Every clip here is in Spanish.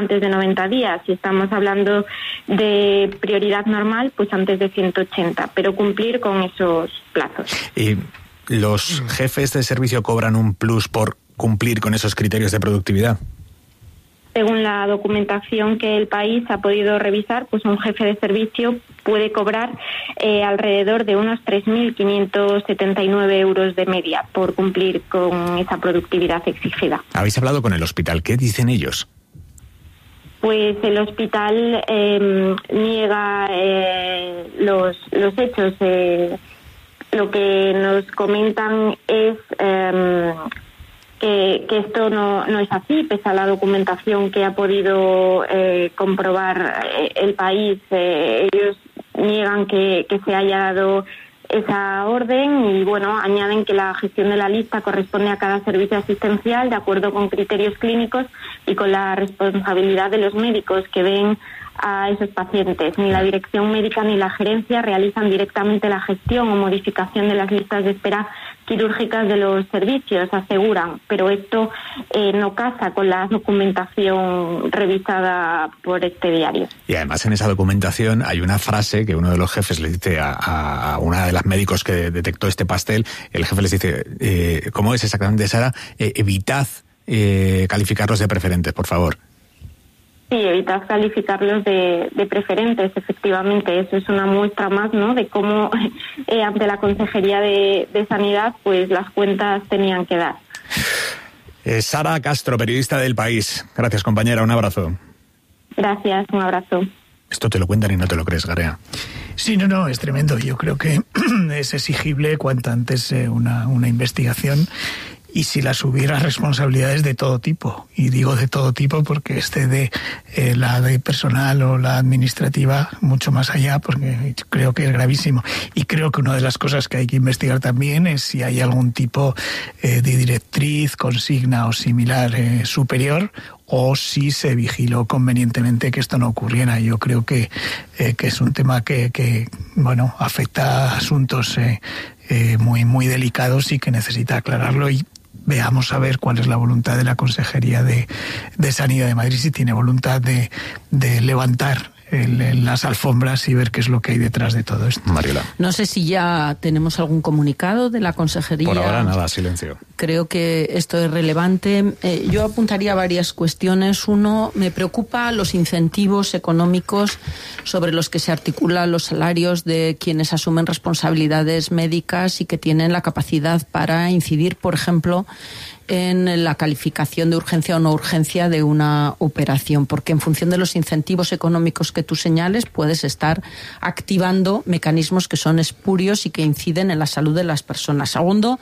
antes de 90 días. Si estamos hablando de prioridad normal, pues antes de 180, pero cumplir con esos plazos. ¿Y los jefes de servicio cobran un plus por cumplir con esos criterios de productividad? Según la documentación que el país ha podido revisar, pues un jefe de servicio puede cobrar alrededor de unos 3.579 euros de media por cumplir con esa productividad exigida. ¿Habéis hablado con el hospital? ¿Qué dicen ellos? Pues el hospital niega los hechos. Lo que nos comentan es que esto no es así, pese a la documentación que ha podido comprobar el país. Ellos niegan que se haya dado esa orden y, bueno, añaden que la gestión de la lista corresponde a cada servicio asistencial de acuerdo con criterios clínicos y con la responsabilidad de los médicos que ven a esos pacientes. Ni la dirección médica ni la gerencia realizan directamente la gestión o modificación de las listas de espera quirúrgicas de los servicios, aseguran, pero esto no casa con la documentación revisada por este diario. Y además en esa documentación hay una frase que uno de los jefes le dice a una de las médicos que detectó este pastel. El jefe les dice, ¿cómo es exactamente, Sara? Evitad calificarlos de preferentes, por favor. Sí, evitad calificarlos de preferentes, efectivamente. Eso es una muestra más, ¿no?, de cómo ante la Consejería de Sanidad, pues las cuentas tenían que dar. Sara Castro, periodista del País. Gracias, compañera. Un abrazo. Gracias, un abrazo. Esto te lo cuentan y no te lo crees, Garea. Sí, no, es tremendo. Yo creo que es exigible cuanto antes una investigación. Y si las hubiera, responsabilidades de todo tipo. Y digo de todo tipo porque excede la de personal o la administrativa mucho más allá, porque creo que es gravísimo. Y creo que una de las cosas que hay que investigar también es si hay algún tipo de directriz, consigna o similar superior, o si se vigiló convenientemente que esto no ocurriera. Yo creo que es un tema que afecta a asuntos muy delicados y que necesita aclararlo, y veamos a ver cuál es la voluntad de la Consejería de Sanidad de Madrid, si tiene voluntad de levantar las alfombras y ver qué es lo que hay detrás de todo esto. Mariola. No sé si ya tenemos algún comunicado de la Consejería. Por ahora nada, silencio. Creo que esto es relevante. Yo apuntaría varias cuestiones. Uno, me preocupa los incentivos económicos sobre los que se articulan los salarios de quienes asumen responsabilidades médicas y que tienen la capacidad para incidir, por ejemplo, en la calificación de urgencia o no urgencia de una operación, porque en función de los incentivos económicos que tú señales puedes estar activando mecanismos que son espurios y que inciden en la salud de las personas. Segundo,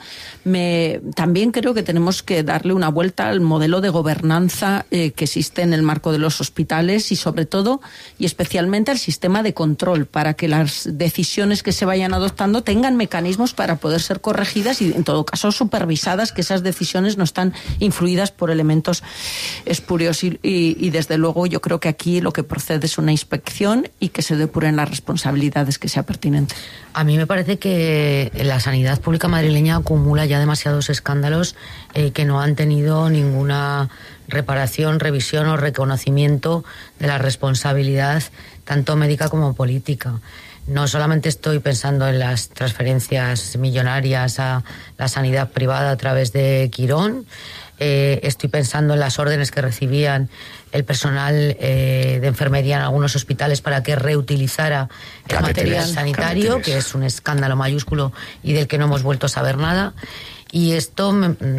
también creo que tenemos que darle una vuelta al modelo de gobernanza que existe en el marco de los hospitales y, sobre todo y especialmente, al sistema de control, para que las decisiones que se vayan adoptando tengan mecanismos para poder ser corregidas y, en todo caso, supervisadas, que esas decisiones no están influidas por elementos espurios y desde luego yo creo que aquí lo que procede es una inspección y que se depuren las responsabilidades que sea pertinente. A mí me parece que la sanidad pública madrileña acumula ya demasiados escándalos que no han tenido ninguna reparación, revisión o reconocimiento de la responsabilidad tanto médica como política. No solamente estoy pensando en las transferencias millonarias a la sanidad privada a través de Quirón, estoy pensando en las órdenes que recibían el personal de enfermería en algunos hospitales para que reutilizara el material sanitario, que es un escándalo mayúsculo y del que no hemos vuelto a saber nada. Y esto,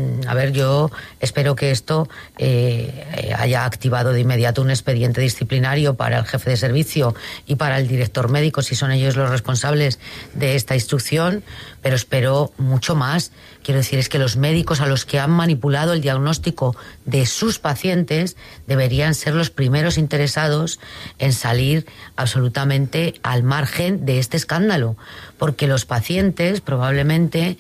yo espero que esto haya activado de inmediato un expediente disciplinario para el jefe de servicio y para el director médico, si son ellos los responsables de esta instrucción, pero espero mucho más. Quiero decir, es que los médicos a los que han manipulado el diagnóstico de sus pacientes deberían ser los primeros interesados en salir absolutamente al margen de este escándalo, porque los pacientes probablemente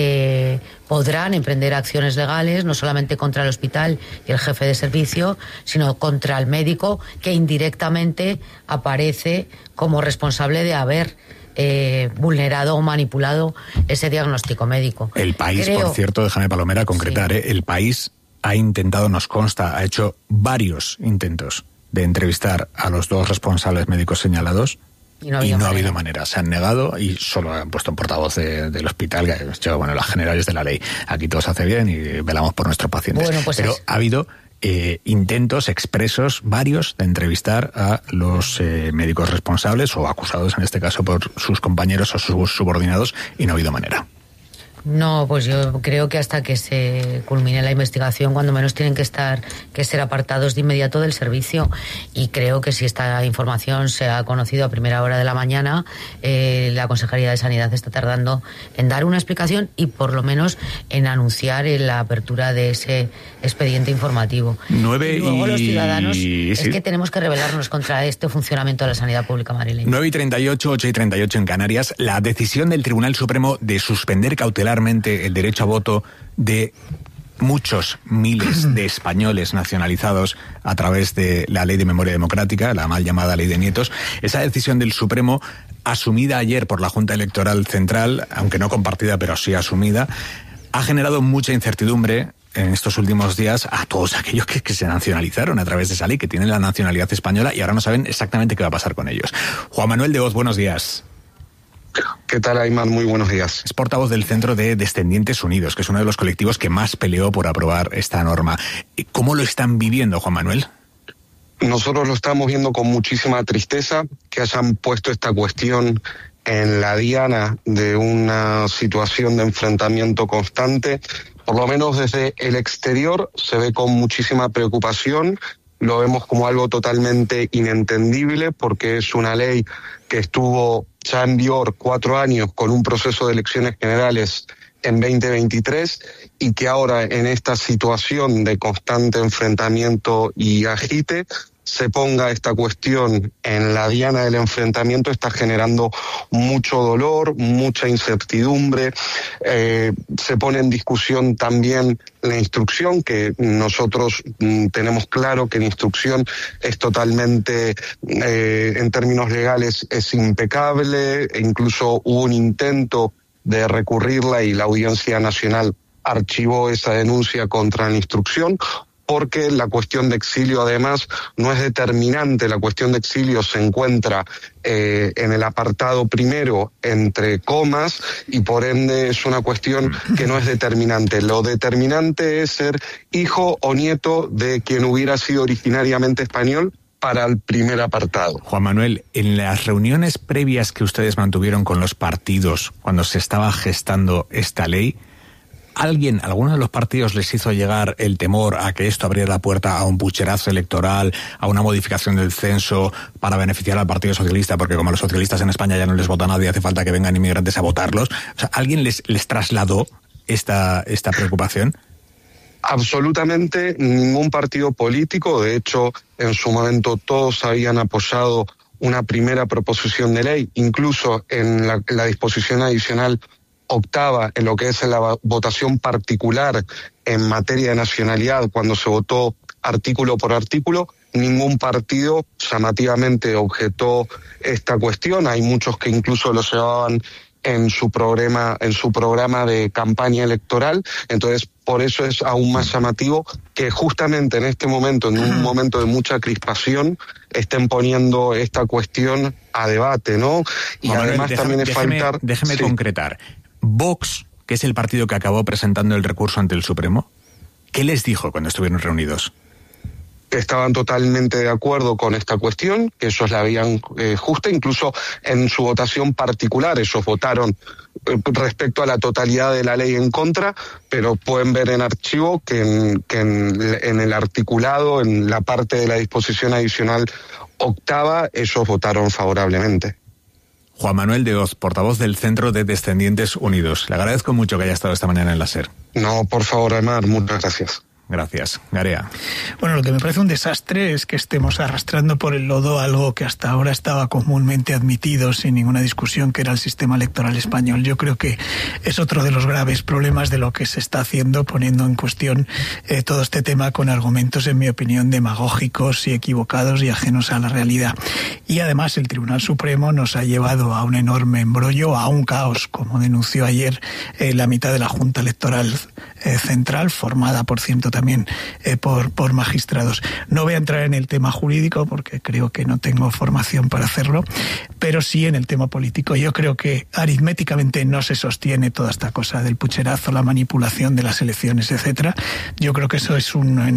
podrán emprender acciones legales, no solamente contra el hospital y el jefe de servicio, sino contra el médico que indirectamente aparece como responsable de haber vulnerado o manipulado ese diagnóstico médico. El País, por cierto, déjame, Palomera, concretar, sí. El País ha intentado, nos consta, ha hecho varios intentos de entrevistar a los 2 responsables médicos señalados. Y no ha habido manera. Se han negado y solo han puesto un portavoz del hospital que ha dicho, bueno, las generales de la ley. Aquí todo se hace bien y velamos por nuestros pacientes. Bueno, pues pero ha habido intentos expresos, varios, de entrevistar a los médicos responsables o acusados, en este caso, por sus compañeros o sus subordinados, y no ha habido manera. No, pues yo creo que hasta que se culmine la investigación, cuando menos tienen que ser apartados de inmediato del servicio. Y creo que si esta información se ha conocido a primera hora de la mañana, la Consejería de Sanidad está tardando en dar una explicación y por lo menos en anunciar la apertura de ese expediente informativo. Y luego los ciudadanos es que tenemos que rebelarnos contra este funcionamiento de la sanidad pública madrileña. 9:38, 8:38 en Canarias. La decisión del Tribunal Supremo de suspender cautelarmente el derecho a voto de muchos miles de españoles nacionalizados a través de la Ley de Memoria Democrática, la mal llamada Ley de Nietos. Esa decisión del Supremo, asumida ayer por la Junta Electoral Central, aunque no compartida, pero sí asumida, ha generado mucha incertidumbre en estos últimos días a todos aquellos que se nacionalizaron a través de esa ley, que tienen la nacionalidad española y ahora no saben exactamente qué va a pasar con ellos. Juan Manuel de Hoz, buenos días. ¿Qué tal, Aymar? Muy buenos días. Es portavoz del Centro de Descendientes Unidos, que es uno de los colectivos que más peleó por aprobar esta norma. ¿Cómo lo están viviendo, Juan Manuel? Nosotros lo estamos viendo con muchísima tristeza, que hayan puesto esta cuestión en la diana de una situación de enfrentamiento constante. Por lo menos desde el exterior se ve con muchísima preocupación. Lo vemos como algo totalmente inentendible, porque es una ley que estuvo ya en vigor 4 años con un proceso de elecciones generales en 2023 y que ahora, en esta situación de constante enfrentamiento y agite, se ponga esta cuestión en la diana del enfrentamiento. Está generando mucho dolor, mucha incertidumbre. Se pone en discusión también la instrucción, que nosotros tenemos claro que la instrucción es totalmente, en términos legales, es impecable. E incluso hubo un intento de recurrirla y la Audiencia Nacional archivó esa denuncia contra la instrucción, porque la cuestión de exilio además no es determinante. La cuestión de exilio se encuentra en el apartado primero entre comas y por ende es una cuestión que no es determinante. Lo determinante es ser hijo o nieto de quien hubiera sido originariamente español para el primer apartado. Juan Manuel, en las reuniones previas que ustedes mantuvieron con los partidos cuando se estaba gestando esta ley, ¿alguno de los partidos les hizo llegar el temor a que esto abriera la puerta a un pucherazo electoral, a una modificación del censo para beneficiar al Partido Socialista? Porque como a los socialistas en España ya no les vota nadie, hace falta que vengan inmigrantes a votarlos. O sea, ¿alguien les trasladó esta preocupación? Absolutamente ningún partido político. De hecho, en su momento todos habían apoyado una primera proposición de ley, incluso en la disposición adicional octava, en lo que es la votación particular en materia de nacionalidad, cuando se votó artículo por artículo. Ningún partido llamativamente objetó esta cuestión. Hay muchos que incluso lo llevaban en su programa de campaña electoral. Entonces, por eso es aún más llamativo que justamente en este momento, en un momento de mucha crispación, estén poniendo esta cuestión a debate, ¿no? Y bueno, además también es faltar... Déjeme concretar. Vox, que es el partido que acabó presentando el recurso ante el Supremo, ¿qué les dijo cuando estuvieron reunidos? Estaban totalmente de acuerdo con esta cuestión, que ellos la veían justa. Incluso en su votación particular ellos votaron respecto a la totalidad de la ley en contra, pero pueden ver en archivo que en el articulado, en la parte de la disposición adicional octava, ellos votaron favorablemente. Juan Manuel de Hoz, portavoz del Centro de Descendientes Unidos. Le agradezco mucho que haya estado esta mañana en la SER. No, por favor, Aymar, muchas gracias. Gracias. Garea. Bueno, lo que me parece un desastre es que estemos arrastrando por el lodo algo que hasta ahora estaba comúnmente admitido sin ninguna discusión, que era el sistema electoral español. Yo creo que es otro de los graves problemas de lo que se está haciendo, poniendo en cuestión todo este tema con argumentos, en mi opinión, demagógicos y equivocados y ajenos a la realidad. Y además el Tribunal Supremo nos ha llevado a un enorme embrollo, a un caos, como denunció ayer la mitad de la Junta Electoral Central, formada, por cierto, también por magistrados. No voy a entrar en el tema jurídico porque creo que no tengo formación para hacerlo, pero sí en el tema político. Yo creo que aritméticamente no se sostiene toda esta cosa del pucherazo, la manipulación de las elecciones, etcétera. Yo creo que eso es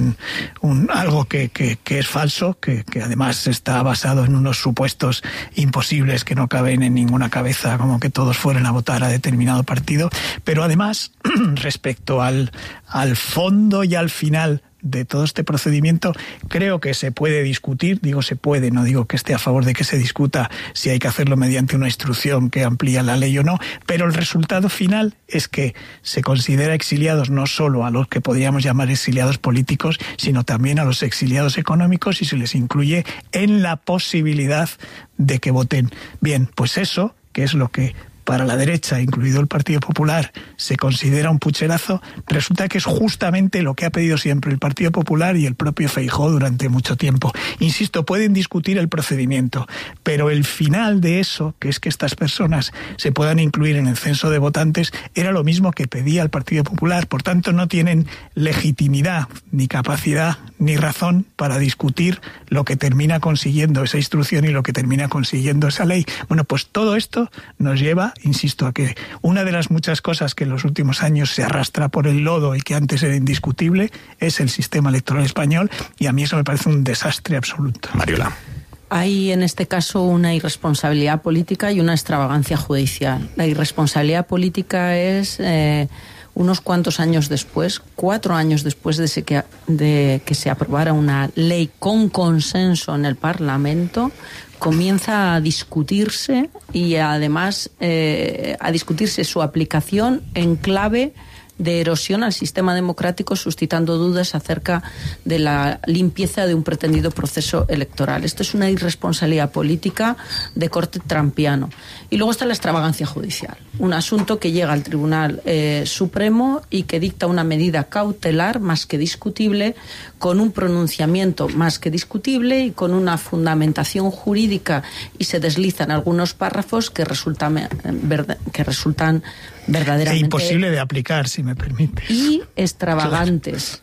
algo que es falso, que además está basado en unos supuestos imposibles que no caben en ninguna cabeza, como que todos fueran a votar a determinado partido. Pero además, respecto al fondo y al final de todo este procedimiento, creo que se puede discutir, digo se puede, no digo que esté a favor de que se discuta si hay que hacerlo mediante una instrucción que amplía la ley o no, pero el resultado final es que se considera exiliados no solo a los que podríamos llamar exiliados políticos, sino también a los exiliados económicos, y se les incluye en la posibilidad de que voten. Bien, pues eso, que es lo que para la derecha, incluido el Partido Popular, se considera un pucherazo, resulta que es justamente lo que ha pedido siempre el Partido Popular y el propio Feijóo durante mucho tiempo. Insisto, pueden discutir el procedimiento, pero el final de eso, que es que estas personas se puedan incluir en el censo de votantes, era lo mismo que pedía el Partido Popular. Por tanto, no tienen legitimidad, ni capacidad, ni razón para discutir lo que termina consiguiendo esa instrucción y lo que termina consiguiendo esa ley. Bueno, pues todo esto nos lleva, insisto, a que una de las muchas cosas que en los últimos años se arrastra por el lodo y que antes era indiscutible es el sistema electoral español, y a mí eso me parece un desastre absoluto. Mariola. Hay en este caso una irresponsabilidad política y una extravagancia judicial. La irresponsabilidad política es unos cuantos años después, 4 años después de que se aprobara una ley con consenso en el Parlamento, comienza a discutirse y además a discutirse su aplicación en clave de erosión al sistema democrático, suscitando dudas acerca de la limpieza de un pretendido proceso electoral. Esto es una irresponsabilidad política de corte trampiano. Y luego está la extravagancia judicial, un asunto que llega al Tribunal Supremo y que dicta una medida cautelar más que discutible, con un pronunciamiento más que discutible y con una fundamentación jurídica, y se deslizan algunos párrafos que resultan verdaderamente... imposible de aplicar, si me permite. Y extravagantes,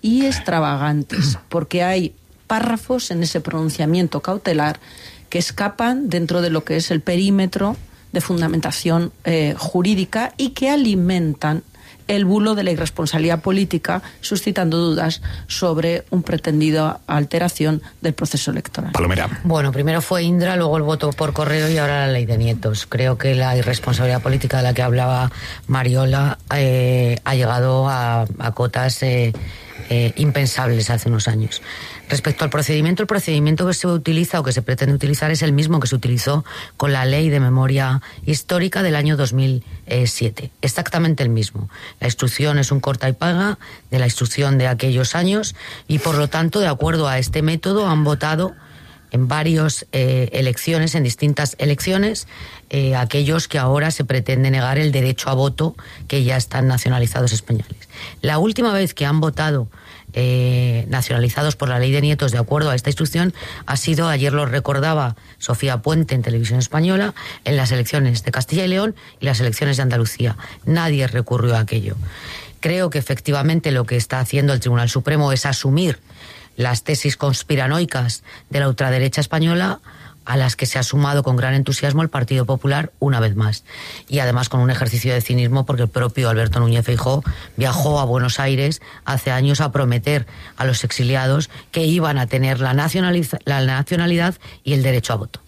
porque hay párrafos en ese pronunciamiento cautelar que escapan dentro de lo que es el perímetro de fundamentación jurídica y que alimentan el bulo de la irresponsabilidad política, suscitando dudas sobre un pretendido alteración del proceso electoral. Palomera. Bueno, primero fue Indra, luego el voto por correo y ahora la ley de nietos. Creo que la irresponsabilidad política de la que hablaba Mariola ha llegado a cotas impensables hace unos años. Respecto al procedimiento, el procedimiento que se utiliza o que se pretende utilizar es el mismo que se utilizó con la Ley de Memoria Histórica del año 2007. Exactamente el mismo. La instrucción es un corta y paga de la instrucción de aquellos años y, por lo tanto, de acuerdo a este método, han votado en varias elecciones, en distintas elecciones, aquellos que ahora se pretende negar el derecho a voto, que ya están nacionalizados españoles. La última vez que han votado nacionalizados por la ley de nietos de acuerdo a esta instrucción ha sido, ayer lo recordaba Sofía Puente en Televisión Española, en las elecciones de Castilla y León y las elecciones de Andalucía. Nadie recurrió a aquello. Creo que efectivamente lo que está haciendo el Tribunal Supremo es asumir las tesis conspiranoicas de la ultraderecha española, a las que se ha sumado con gran entusiasmo el Partido Popular una vez más. Y además con un ejercicio de cinismo, porque el propio Alberto Núñez Feijóo viajó a Buenos Aires hace años a prometer a los exiliados que iban a tener la nacionalidad y el derecho a voto.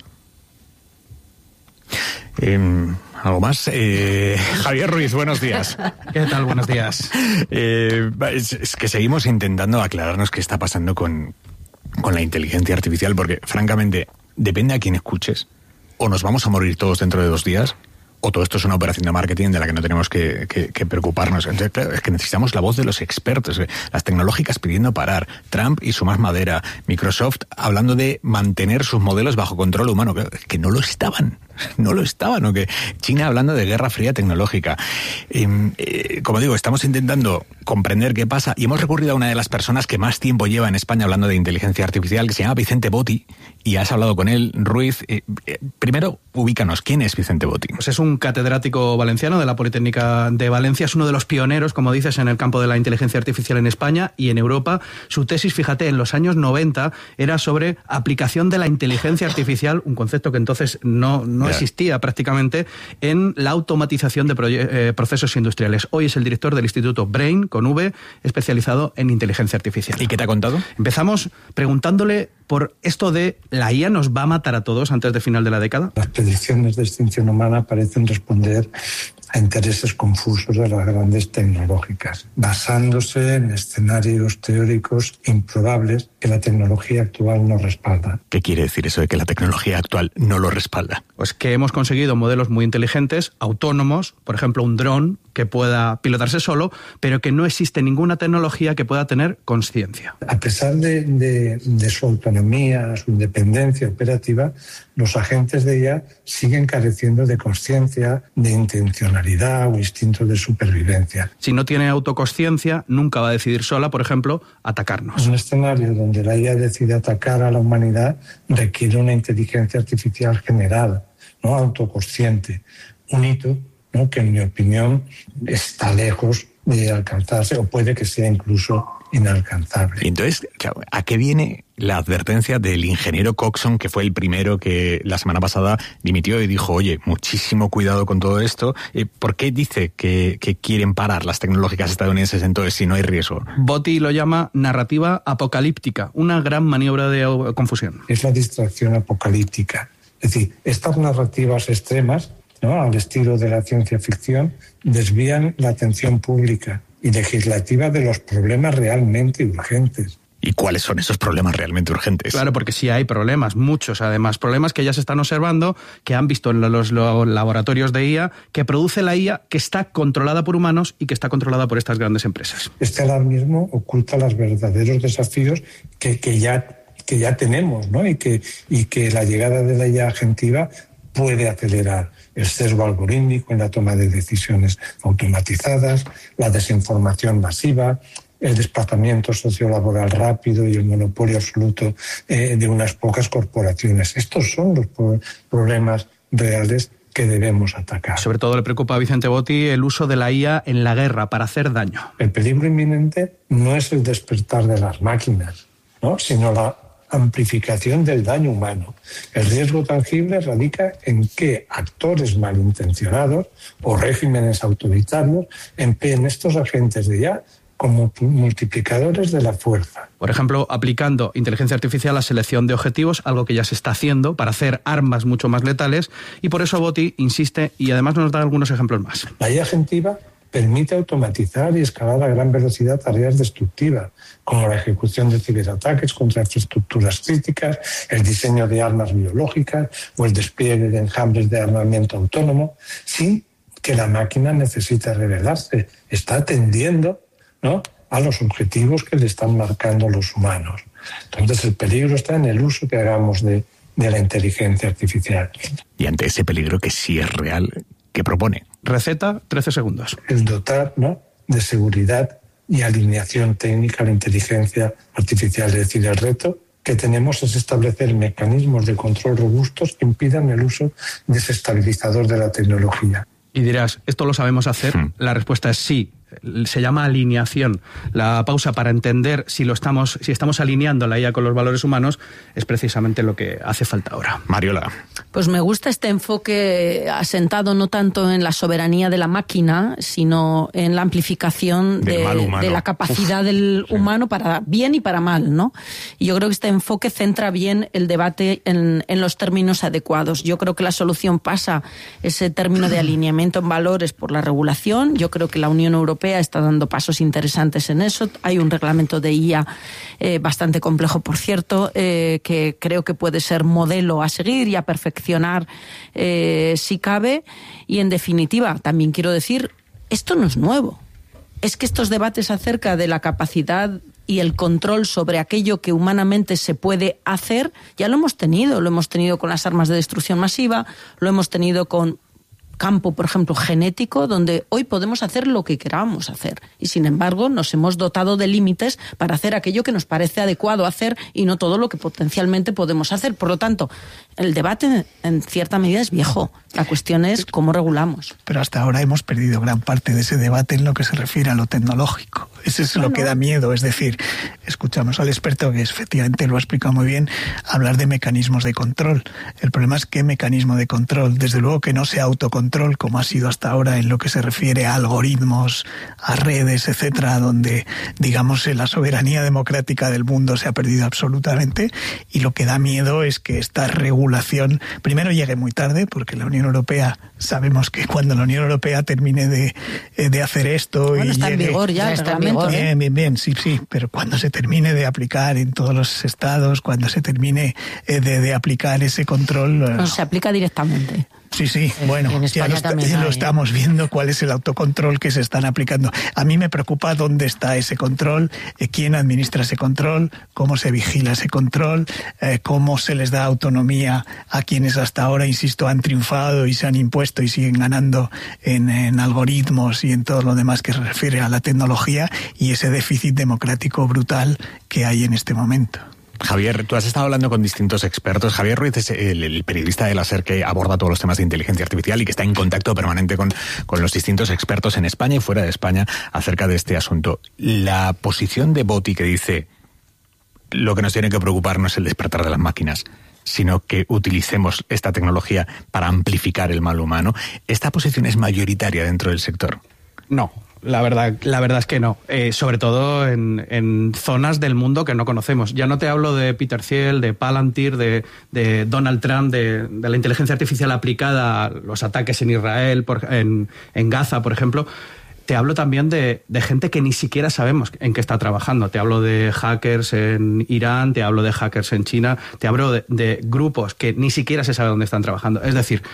¿Algo más? Javier Ruiz, buenos días. ¿Qué tal? Buenos días. Es que seguimos intentando aclararnos qué está pasando con la inteligencia artificial, porque francamente depende a quién escuches. O nos vamos a morir todos dentro de 2 días, o todo esto es una operación de marketing de la que no tenemos que preocuparnos. Entonces, claro, es que necesitamos la voz de los expertos. Las tecnológicas pidiendo parar, Trump y su más madera, Microsoft hablando de mantener sus modelos bajo control humano, que no lo estaban. no lo estaban, o que China hablando de guerra fría tecnológica. Como digo, estamos intentando comprender qué pasa y hemos recurrido a una de las personas que más tiempo lleva en España hablando de inteligencia artificial, que se llama Vicente Botti, y has hablado con él, Ruiz. Primero, ubícanos, ¿quién es Vicente Botti? Pues es un catedrático valenciano de la Politécnica de Valencia, es uno de los pioneros, como dices, en el campo de la inteligencia artificial en España y en Europa. Su tesis, fíjate, en los años 90 era sobre aplicación de la inteligencia artificial, un concepto que entonces no existía prácticamente, en la automatización de procesos industriales. Hoy es el director del Instituto Brain, con V, especializado en inteligencia artificial. ¿Y qué te ha contado? Empezamos preguntándole por esto de la IA nos va a matar a todos antes de final de la década. Las predicciones de extinción humana parecen responder a intereses confusos de las grandes tecnológicas, basándose en escenarios teóricos improbables que la tecnología actual no respalda. ¿Qué quiere decir eso de que la tecnología actual no lo respalda? Pues que hemos conseguido modelos muy inteligentes, autónomos, por ejemplo un dron que pueda pilotarse solo, pero que no existe ninguna tecnología que pueda tener conciencia. A pesar de su autonomía, su independencia operativa, los agentes de IA siguen careciendo de conciencia, de intencionalidad o instinto de supervivencia. Si no tiene autoconsciencia, nunca va a decidir sola, por ejemplo, atacarnos. Un escenario donde la IA decide atacar a la humanidad requiere una inteligencia artificial general, no autoconsciente, un hito, ¿no?, que en mi opinión está lejos de alcanzarse o puede que sea incluso inalcanzable. Y entonces, claro, ¿a qué viene la advertencia del ingeniero Coxon, que fue el primero que la semana pasada dimitió y dijo, oye, muchísimo cuidado con todo esto? ¿Por qué dice que quieren parar las tecnológicas estadounidenses entonces si no hay riesgo? Botti lo llama narrativa apocalíptica, una gran maniobra de confusión. Es la distracción apocalíptica. Es decir, estas narrativas extremas, ¿no?, al estilo de la ciencia ficción, desvían la atención pública y legislativa de los problemas realmente urgentes. ¿Y cuáles son esos problemas realmente urgentes? Claro, porque sí hay problemas, muchos además, problemas que ya se están observando, que han visto en los laboratorios de IA, que produce la IA que está controlada por humanos y que está controlada por estas grandes empresas. Este alarmismo oculta los verdaderos desafíos que ya tenemos, ¿no?, y que la llegada de la IA agentiva puede acelerar. El sesgo algorítmico en la toma de decisiones automatizadas, la desinformación masiva, el desplazamiento sociolaboral rápido y el monopolio absoluto de unas pocas corporaciones. Estos son los problemas reales que debemos atacar. Sobre todo le preocupa a Vicente Botti el uso de la IA en la guerra para hacer daño. El peligro inminente no es el despertar de las máquinas, ¿no?, sino la amplificación del daño humano. El riesgo tangible radica en que actores malintencionados o regímenes autoritarios empleen estos agentes de IA como multiplicadores de la fuerza. Por ejemplo, aplicando inteligencia artificial a selección de objetivos, algo que ya se está haciendo para hacer armas mucho más letales, y por eso Botti insiste y además nos da algunos ejemplos más. La IA agentiva permite automatizar y escalar a gran velocidad tareas destructivas, como la ejecución de ciberataques contra infraestructuras críticas, el diseño de armas biológicas o el despliegue de enjambres de armamento autónomo, sin que la máquina necesite revelarse. Está atendiendo, ¿no?, a los objetivos que le están marcando los humanos. Entonces el peligro está en el uso que hagamos de la inteligencia artificial. Y ante ese peligro que sí es real, ¿qué propone? Receta, 13 segundos. El dotar, ¿no?, de seguridad y alineación técnica a la inteligencia artificial. Es decir, el reto que tenemos es establecer mecanismos de control robustos que impidan el uso desestabilizador de la tecnología. Y dirás, ¿esto lo sabemos hacer? La respuesta es sí. Se llama alineación. La pausa para entender si estamos alineando la IA con los valores humanos es precisamente lo que hace falta ahora. Mariola. Pues me gusta este enfoque asentado no tanto en la soberanía de la máquina, sino en la amplificación de la capacidad del humano para bien y para mal, ¿no? Y yo creo que este enfoque centra bien el debate en los términos adecuados. Yo creo que la solución pasa ese término de alineamiento en valores por la regulación. Yo creo que la Unión Europea está dando pasos interesantes en eso. Hay un reglamento de IA bastante complejo, por cierto, que creo que puede ser modelo a seguir y a perfeccionar si cabe. Y en definitiva, también quiero decir, esto no es nuevo. Es que estos debates acerca de la capacidad y el control sobre aquello que humanamente se puede hacer, ya lo hemos tenido con las armas de destrucción masiva, lo hemos tenido con campo, por ejemplo, genético, donde hoy podemos hacer lo que queramos hacer. Y sin embargo, nos hemos dotado de límites para hacer aquello que nos parece adecuado hacer y no todo lo que potencialmente podemos hacer. Por lo tanto, el debate en cierta medida es viejo. La cuestión es cómo regulamos. Pero hasta ahora hemos perdido gran parte de ese debate en lo que se refiere a lo tecnológico. Eso es lo que da miedo. Es decir, escuchamos al experto, que efectivamente lo ha explicado muy bien, hablar de mecanismos de control. El problema es qué mecanismo de control. Desde luego que no sea autocontrol, como ha sido hasta ahora en lo que se refiere a algoritmos, a redes, etcétera, donde, digamos, la soberanía democrática del mundo se ha perdido absolutamente, y lo que da miedo es que esta regulación primero llegue muy tarde, porque la Unión Europea, sabemos que cuando la Unión Europea termine de hacer esto, bueno, y está llegue, en vigor ya, está en vigor. Bien, sí, pero cuando se termine de aplicar en todos los estados, cuando se termine de aplicar ese control, no se aplica directamente. Sí, bueno, ya lo estamos viendo, cuál es el autocontrol que se están aplicando. A mí me preocupa dónde está ese control, quién administra ese control, cómo se vigila ese control, cómo se les da autonomía a quienes hasta ahora, insisto, han triunfado y se han impuesto y siguen ganando en algoritmos y en todo lo demás que se refiere a la tecnología, y ese déficit democrático brutal que hay en este momento. Javier, tú has estado hablando con distintos expertos. Javier Ruiz es el periodista de la SER que aborda todos los temas de inteligencia artificial y que está en contacto permanente con los distintos expertos en España y fuera de España acerca de este asunto. La posición de Botti, que dice lo que nos tiene que preocupar no es el despertar de las máquinas, sino que utilicemos esta tecnología para amplificar el mal humano, ¿esta posición es mayoritaria dentro del sector? No. La verdad es que no, sobre todo en zonas del mundo que no conocemos. Ya no te hablo de Peter Thiel, de Palantir, de Donald Trump, de la inteligencia artificial aplicada a los ataques en Israel, en Gaza, por ejemplo. Te hablo también de gente que ni siquiera sabemos en qué está trabajando. Te hablo de hackers en Irán, te hablo de hackers en China, te hablo de grupos que ni siquiera se sabe dónde están trabajando. Es decir,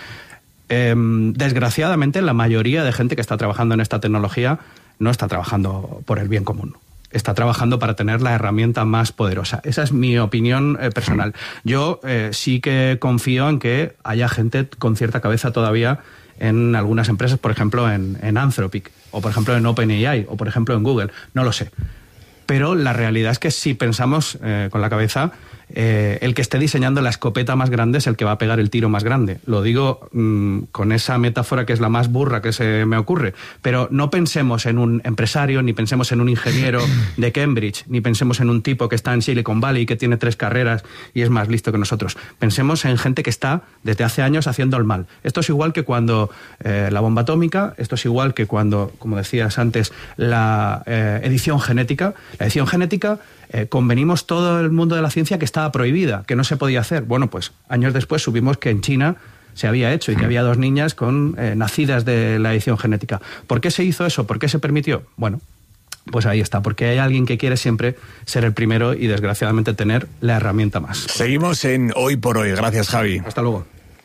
desgraciadamente la mayoría de gente que está trabajando en esta tecnología no está trabajando por el bien común. Está trabajando para tener la herramienta más poderosa. Esa es mi opinión personal. Yo sí que confío en que haya gente con cierta cabeza todavía en algunas empresas, por ejemplo en Anthropic, o por ejemplo en OpenAI, o por ejemplo en Google. No lo sé. Pero la realidad es que si pensamos con la cabeza, el que esté diseñando la escopeta más grande es el que va a pegar el tiro más grande. Lo digo con esa metáfora que es la más burra que se me ocurre. Pero no pensemos en un empresario, ni pensemos en un ingeniero de Cambridge, ni pensemos en un tipo que está en Silicon Valley y que tiene 3 carreras y es más listo que nosotros. Pensemos en gente que está desde hace años haciendo el mal. Esto es igual que cuando la bomba atómica, esto es igual que cuando, como decías antes, la edición genética. La edición genética, convenimos todo el mundo de la ciencia que estaba prohibida, que no se podía hacer. Bueno, pues años después supimos que en China se había hecho y que había 2 niñas nacidas de la edición genética. ¿Por qué se hizo eso? ¿Por qué se permitió? Bueno, pues ahí está, porque hay alguien que quiere siempre ser el primero y desgraciadamente tener la herramienta más. Seguimos en Hoy por Hoy. Gracias, Javi. Hasta luego.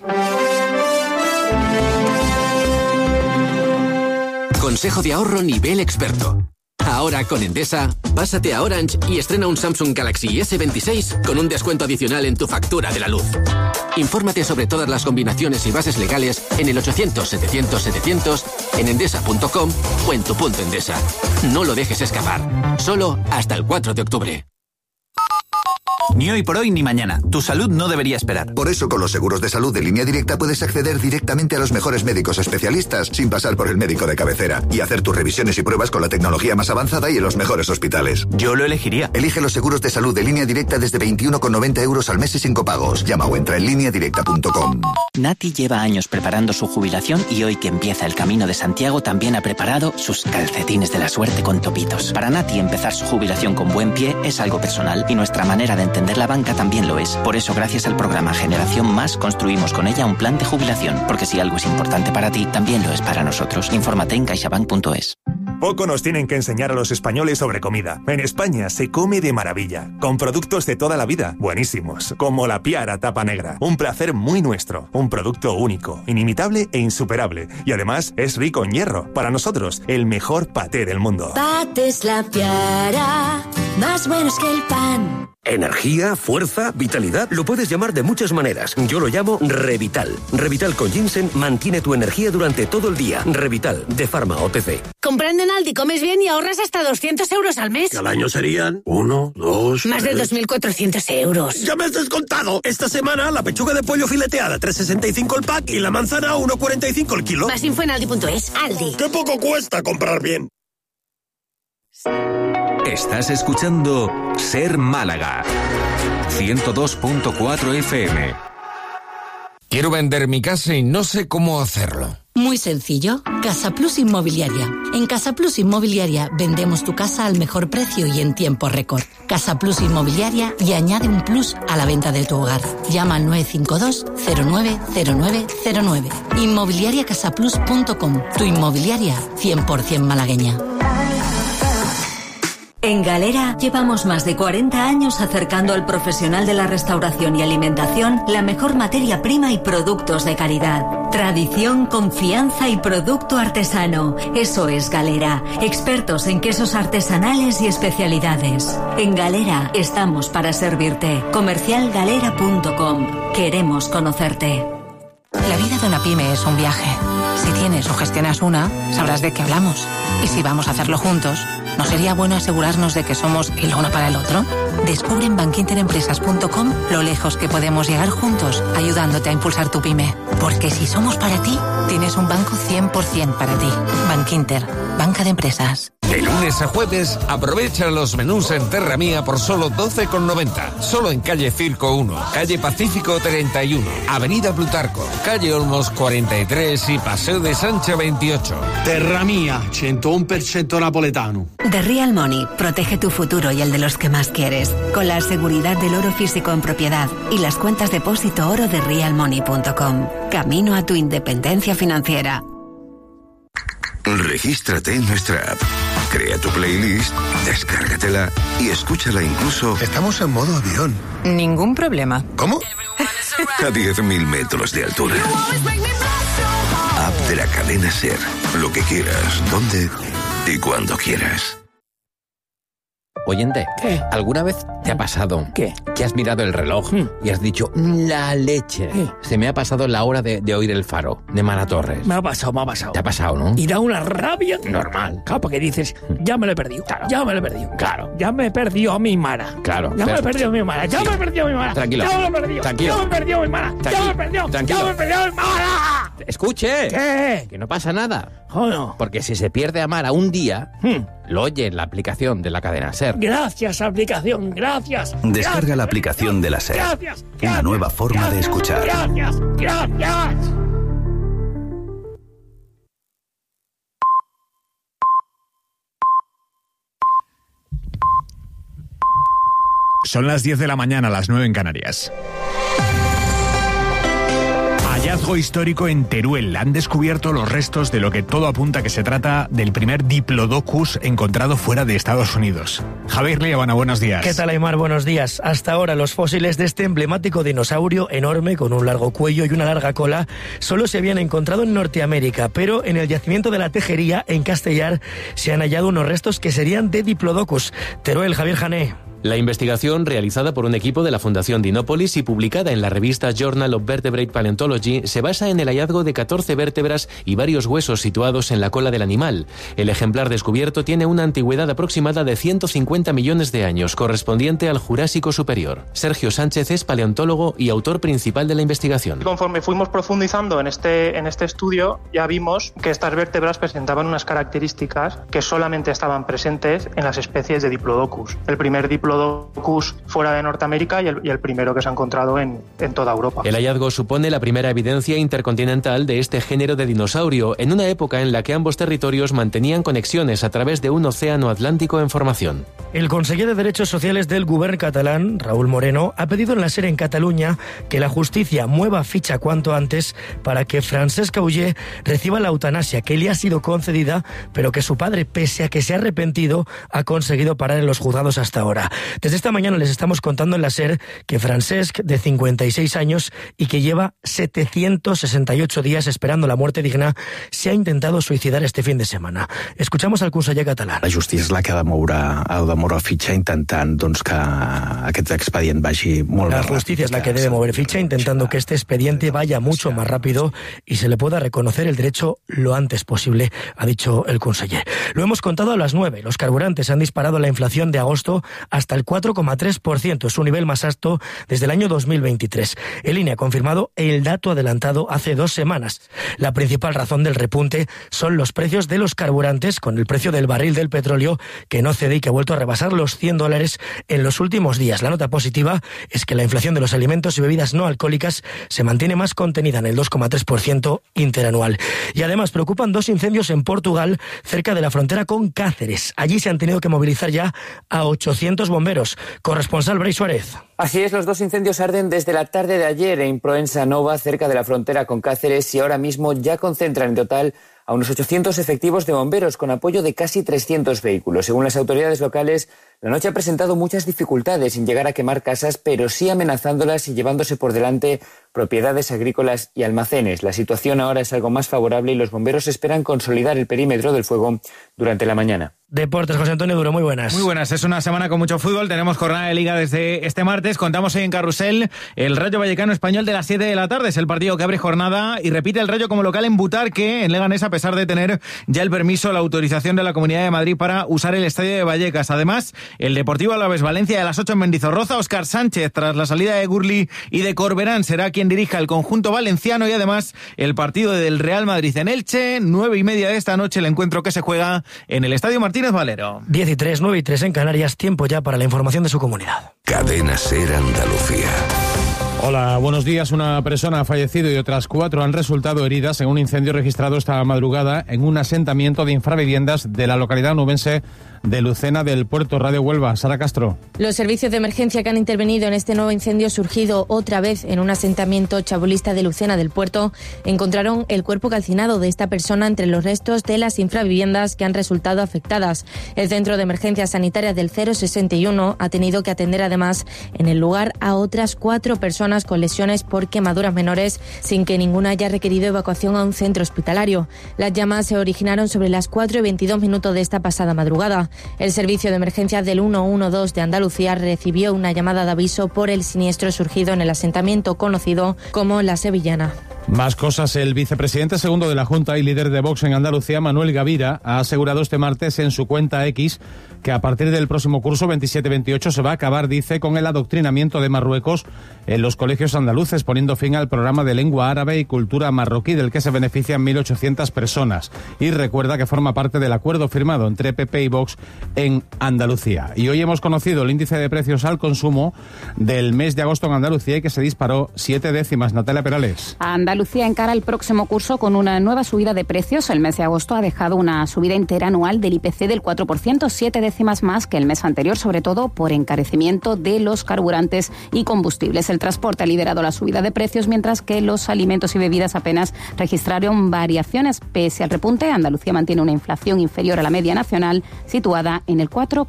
Consejo de ahorro nivel experto. Ahora con Endesa, pásate a Orange y estrena un Samsung Galaxy S26 con un descuento adicional en tu factura de la luz. Infórmate sobre todas las combinaciones y bases legales en el 800-700-700, en endesa.com o en tu punto Endesa. No lo dejes escapar. Solo hasta el 4 de octubre. Ni hoy por hoy ni mañana. Tu salud no debería esperar. Por eso, con los seguros de salud de Línea Directa puedes acceder directamente a los mejores médicos especialistas sin pasar por el médico de cabecera y hacer tus revisiones y pruebas con la tecnología más avanzada y en los mejores hospitales. Yo lo elegiría. Elige los seguros de salud de Línea Directa desde 21,90 € al mes y sin copagos. Llama o entra en lineadirecta.com. Nati lleva años preparando su jubilación y hoy que empieza el Camino de Santiago también ha preparado sus calcetines de la suerte con topitos. Para Nati empezar su jubilación con buen pie es algo personal y nuestra manera de entender la banca también lo es. Por eso, gracias al programa Generación Más, construimos con ella un plan de jubilación. Porque si algo es importante para ti, también lo es para nosotros. Infórmate en caixabank.es. Poco nos tienen que enseñar a los españoles sobre comida. En España se come de maravilla, con productos de toda la vida, buenísimos, como la Piara Tapa Negra. Un placer muy nuestro, un producto único, inimitable e insuperable. Y además es rico en hierro. Para nosotros, el mejor paté del mundo. Patés La Piara, más buenos que el pan. Energía, fuerza, vitalidad, lo puedes llamar de muchas maneras. Yo lo llamo Revital. Revital con ginseng mantiene tu energía durante todo el día. Revital, de Pharma OTC. Comprando en Aldi comes bien y ahorras hasta 200 euros al mes. Que al año serían 1, 2... Más de 2.400 euros. ¡Ya me has descontado! Esta semana la pechuga de pollo fileteada 3,65 el pack y la manzana 1,45 el kilo. Más info en Aldi.es. Aldi. ¡Qué poco cuesta comprar bien! Estás escuchando Ser Málaga 102.4 FM. Quiero vender mi casa y no sé cómo hacerlo. Muy sencillo. Casa Plus Inmobiliaria. En Casa Plus Inmobiliaria vendemos tu casa al mejor precio y en tiempo récord. Casa Plus Inmobiliaria y añade un plus a la venta de tu hogar. Llama al 952 090909. Inmobiliariacasaplus.com. Tu inmobiliaria 100% malagueña. En Galera llevamos más de 40 años acercando al profesional de la restauración y alimentación la mejor materia prima y productos de calidad. Tradición, confianza y producto artesano. Eso es Galera. Expertos en quesos artesanales y especialidades. En Galera estamos para servirte. Comercialgalera.com. Queremos conocerte. La vida de una pyme es un viaje. Si tienes o gestionas una, sabrás de qué hablamos. Y si vamos a hacerlo juntos, ¿no sería bueno asegurarnos de que somos el uno para el otro? Descubre en bankinterempresas.com lo lejos que podemos llegar juntos, ayudándote a impulsar tu pyme. Porque si somos para ti, tienes un banco 100% para ti. Bankinter, banca de empresas. De lunes a jueves, aprovecha los menús en Terra Mía por solo 12,90. Solo en calle Circo 1, calle Pacífico 31, avenida Plutarco, calle Olmos 43 y Paseo de Sancha 28. Terra Mía, 101% napoletano. The Real Money protege tu futuro y el de los que más quieres, con la seguridad del oro físico en propiedad y las cuentas depósito oro de realmoney.com. Camino a tu independencia financiera. Regístrate en nuestra app. Crea tu playlist, descárgatela y escúchala incluso... Estamos en modo avión. Ningún problema. ¿Cómo? A 10.000 metros de altura. App de la cadena SER. Lo que quieras, donde y cuando quieras. Oyente, ¿qué? ¿Alguna vez te ha pasado ¿qué? Que has mirado el reloj y has dicho, la leche? ¿Qué? Se me ha pasado la hora de oír el faro, de Mara Torres. Me ha pasado. ¿Te ha pasado, no? Y da una rabia. Normal. Claro, porque dices, ya me lo he perdido. Claro. Ya me lo he perdido. Claro. Ya me perdió a mi Mara. Claro. Ya me he perdido a mi Mara. Ya Sí. me he perdido a mi Mara. Tranquilo. Ya me lo he perdido. Tranquilo. Ya me he perdido a mi Mara. Ya me he perdido. Tranquilo. Ya me he perdido a mi Mara. Escuche. ¿Qué? Que no pasa nada. Joder. Porque si se pierde a Mara un día, lo oye en la aplicación de la cadena SER. Gracias, aplicación. Gracias. Descarga la aplicación de la SER. Gracias. Una nueva forma de escuchar. Gracias. Gracias. Son las 10 de la mañana, las 9 en Canarias. Hallazgo histórico en Teruel. Han descubierto los restos de lo que todo apunta que se trata del primer Diplodocus encontrado fuera de Estados Unidos. Javier Liabana, buenos días. ¿Qué tal, Aymar? Buenos días. Hasta ahora los fósiles de este emblemático dinosaurio enorme con un largo cuello y una larga cola solo se habían encontrado en Norteamérica, pero en el yacimiento de la Tejería, en Castellar, se han hallado unos restos que serían de Diplodocus. Teruel, Javier Jané. La investigación, realizada por un equipo de la Fundación Dinópolis y publicada en la revista Journal of Vertebrate Paleontology, se basa en el hallazgo de 14 vértebras y varios huesos situados en la cola del animal. El ejemplar descubierto tiene una antigüedad aproximada de 150 millones de años, correspondiente al Jurásico Superior. Sergio Sánchez es paleontólogo y autor principal de la investigación. Conforme fuimos profundizando en este estudio, ya vimos que estas vértebras presentaban unas características que solamente estaban presentes en las especies de Diplodocus. El primer Diplodocus fuera de Norteamérica y el primero que se ha encontrado en toda Europa. El hallazgo supone la primera evidencia intercontinental de este género de dinosaurio en una época en la que ambos territorios mantenían conexiones a través de un océano Atlántico en formación. El conseller de Derechos Sociales del Govern catalán, Raúl Moreno, ha pedido en la SER en Cataluña que la justicia mueva ficha cuanto antes para que Francesc Auger reciba la eutanasia que le ha sido concedida, pero que su padre, pese a que se ha arrepentido, ha conseguido parar en los juzgados hasta ahora. Desde esta mañana les estamos contando en la SER que Francesc, de 56 años y que lleva 768 días esperando la muerte digna, se ha intentado suicidar este fin de semana. Escuchamos al conseller català. La justícia és la que ha de moure fitxa intentant que aquest expedient vagi molt La més ràpid. justicia es la que debe mover ficha intentando que este expediente vaya mucho más rápido y se le pueda reconocer el derecho lo antes posible, ha dicho el conseller. Lo hemos contado a las 9. Los carburantes han disparado la inflación de agosto hasta el 4,3%, su nivel más alto desde el año 2023. El INE ha confirmado el dato adelantado hace 2 semanas. La principal razón del repunte son los precios de los carburantes, con el precio del barril del petróleo que no cede y que ha vuelto a rebasar los $100 en los últimos días. La nota positiva es que la inflación de los alimentos y bebidas no alcohólicas se mantiene más contenida en el 2,3% interanual. Y además preocupan 2 incendios en Portugal, cerca de la frontera con Cáceres. Allí se han tenido que movilizar ya a 800 bomberos. Corresponsal Bray Suárez. Así es, los 2 incendios arden desde la tarde de ayer en Proença Nova, cerca de la frontera con Cáceres, y ahora mismo ya concentran en total a unos 800 efectivos de bomberos, con apoyo de casi 300 vehículos. Según las autoridades locales, la noche ha presentado muchas dificultades sin llegar a quemar casas, pero sí amenazándolas y llevándose por delante propiedades agrícolas y almacenes. La situación ahora es algo más favorable y los bomberos esperan consolidar el perímetro del fuego durante la mañana. Deportes, José Antonio Duro, muy buenas. Muy buenas, es una semana con mucho fútbol, tenemos jornada de Liga desde este martes, contamos hoy en Carrusel el Rayo Vallecano Español de las 7 de la tarde, es el partido que abre jornada y repite el Rayo como local en Butarque, en Leganés, a pesar de tener ya el permiso, la autorización de la Comunidad de Madrid para usar el estadio de Vallecas. Además, el Deportivo Alavés Valencia de las 8 en Mendizorroza, Óscar Sánchez, tras la salida de Gurli y de Corberán, será quien dirija el conjunto valenciano, y además el partido del Real Madrid en Elche, 9:30 de esta noche, el encuentro que se juega en el Estadio Martínez Valero. 10:03, 9:03 en Canarias, tiempo ya para la información de su comunidad. Cadena SER Andalucía. Hola, buenos días. Una persona ha fallecido y otras 4 han resultado heridas en un incendio registrado esta madrugada en un asentamiento de infraviviendas de la localidad onubense de Lucena del Puerto. Radio Huelva, Sara Castro. Los servicios de emergencia que han intervenido en este nuevo incendio surgido otra vez en un asentamiento chabolista de Lucena del Puerto encontraron el cuerpo calcinado de esta persona entre los restos de las infraviviendas que han resultado afectadas. El Centro de Emergencias Sanitarias del 061 ha tenido que atender además en el lugar a otras 4 personas con lesiones por quemaduras menores, sin que ninguna haya requerido evacuación a un centro hospitalario. Las llamas se originaron sobre las 4:22 de esta pasada madrugada. El servicio de emergencias del 112 de Andalucía recibió una llamada de aviso por el siniestro surgido en el asentamiento conocido como La Sevillana. Más cosas. El vicepresidente segundo de la Junta y líder de Vox en Andalucía, Manuel Gavira, ha asegurado este martes en su cuenta X que a partir del próximo curso 27-28 se va a acabar, dice, con el adoctrinamiento de Marruecos en los colegios andaluces, poniendo fin al programa de lengua árabe y cultura marroquí del que se benefician 1.800 personas. Y recuerda que forma parte del acuerdo firmado entre PP y Vox en Andalucía. Y hoy hemos conocido el índice de precios al consumo del mes de agosto en Andalucía y que se disparó 7 décimas. Natalia Perales. Andalucía encara el próximo curso con una nueva subida de precios. El mes de agosto ha dejado una subida interanual del IPC del 4%, 7 décimas más que el mes anterior, sobre todo por encarecimiento de los carburantes y combustibles. El transporte ha liderado la subida de precios, mientras que los alimentos y bebidas apenas registraron variaciones. Pese al repunte, Andalucía mantiene una inflación inferior a la media nacional, situada en el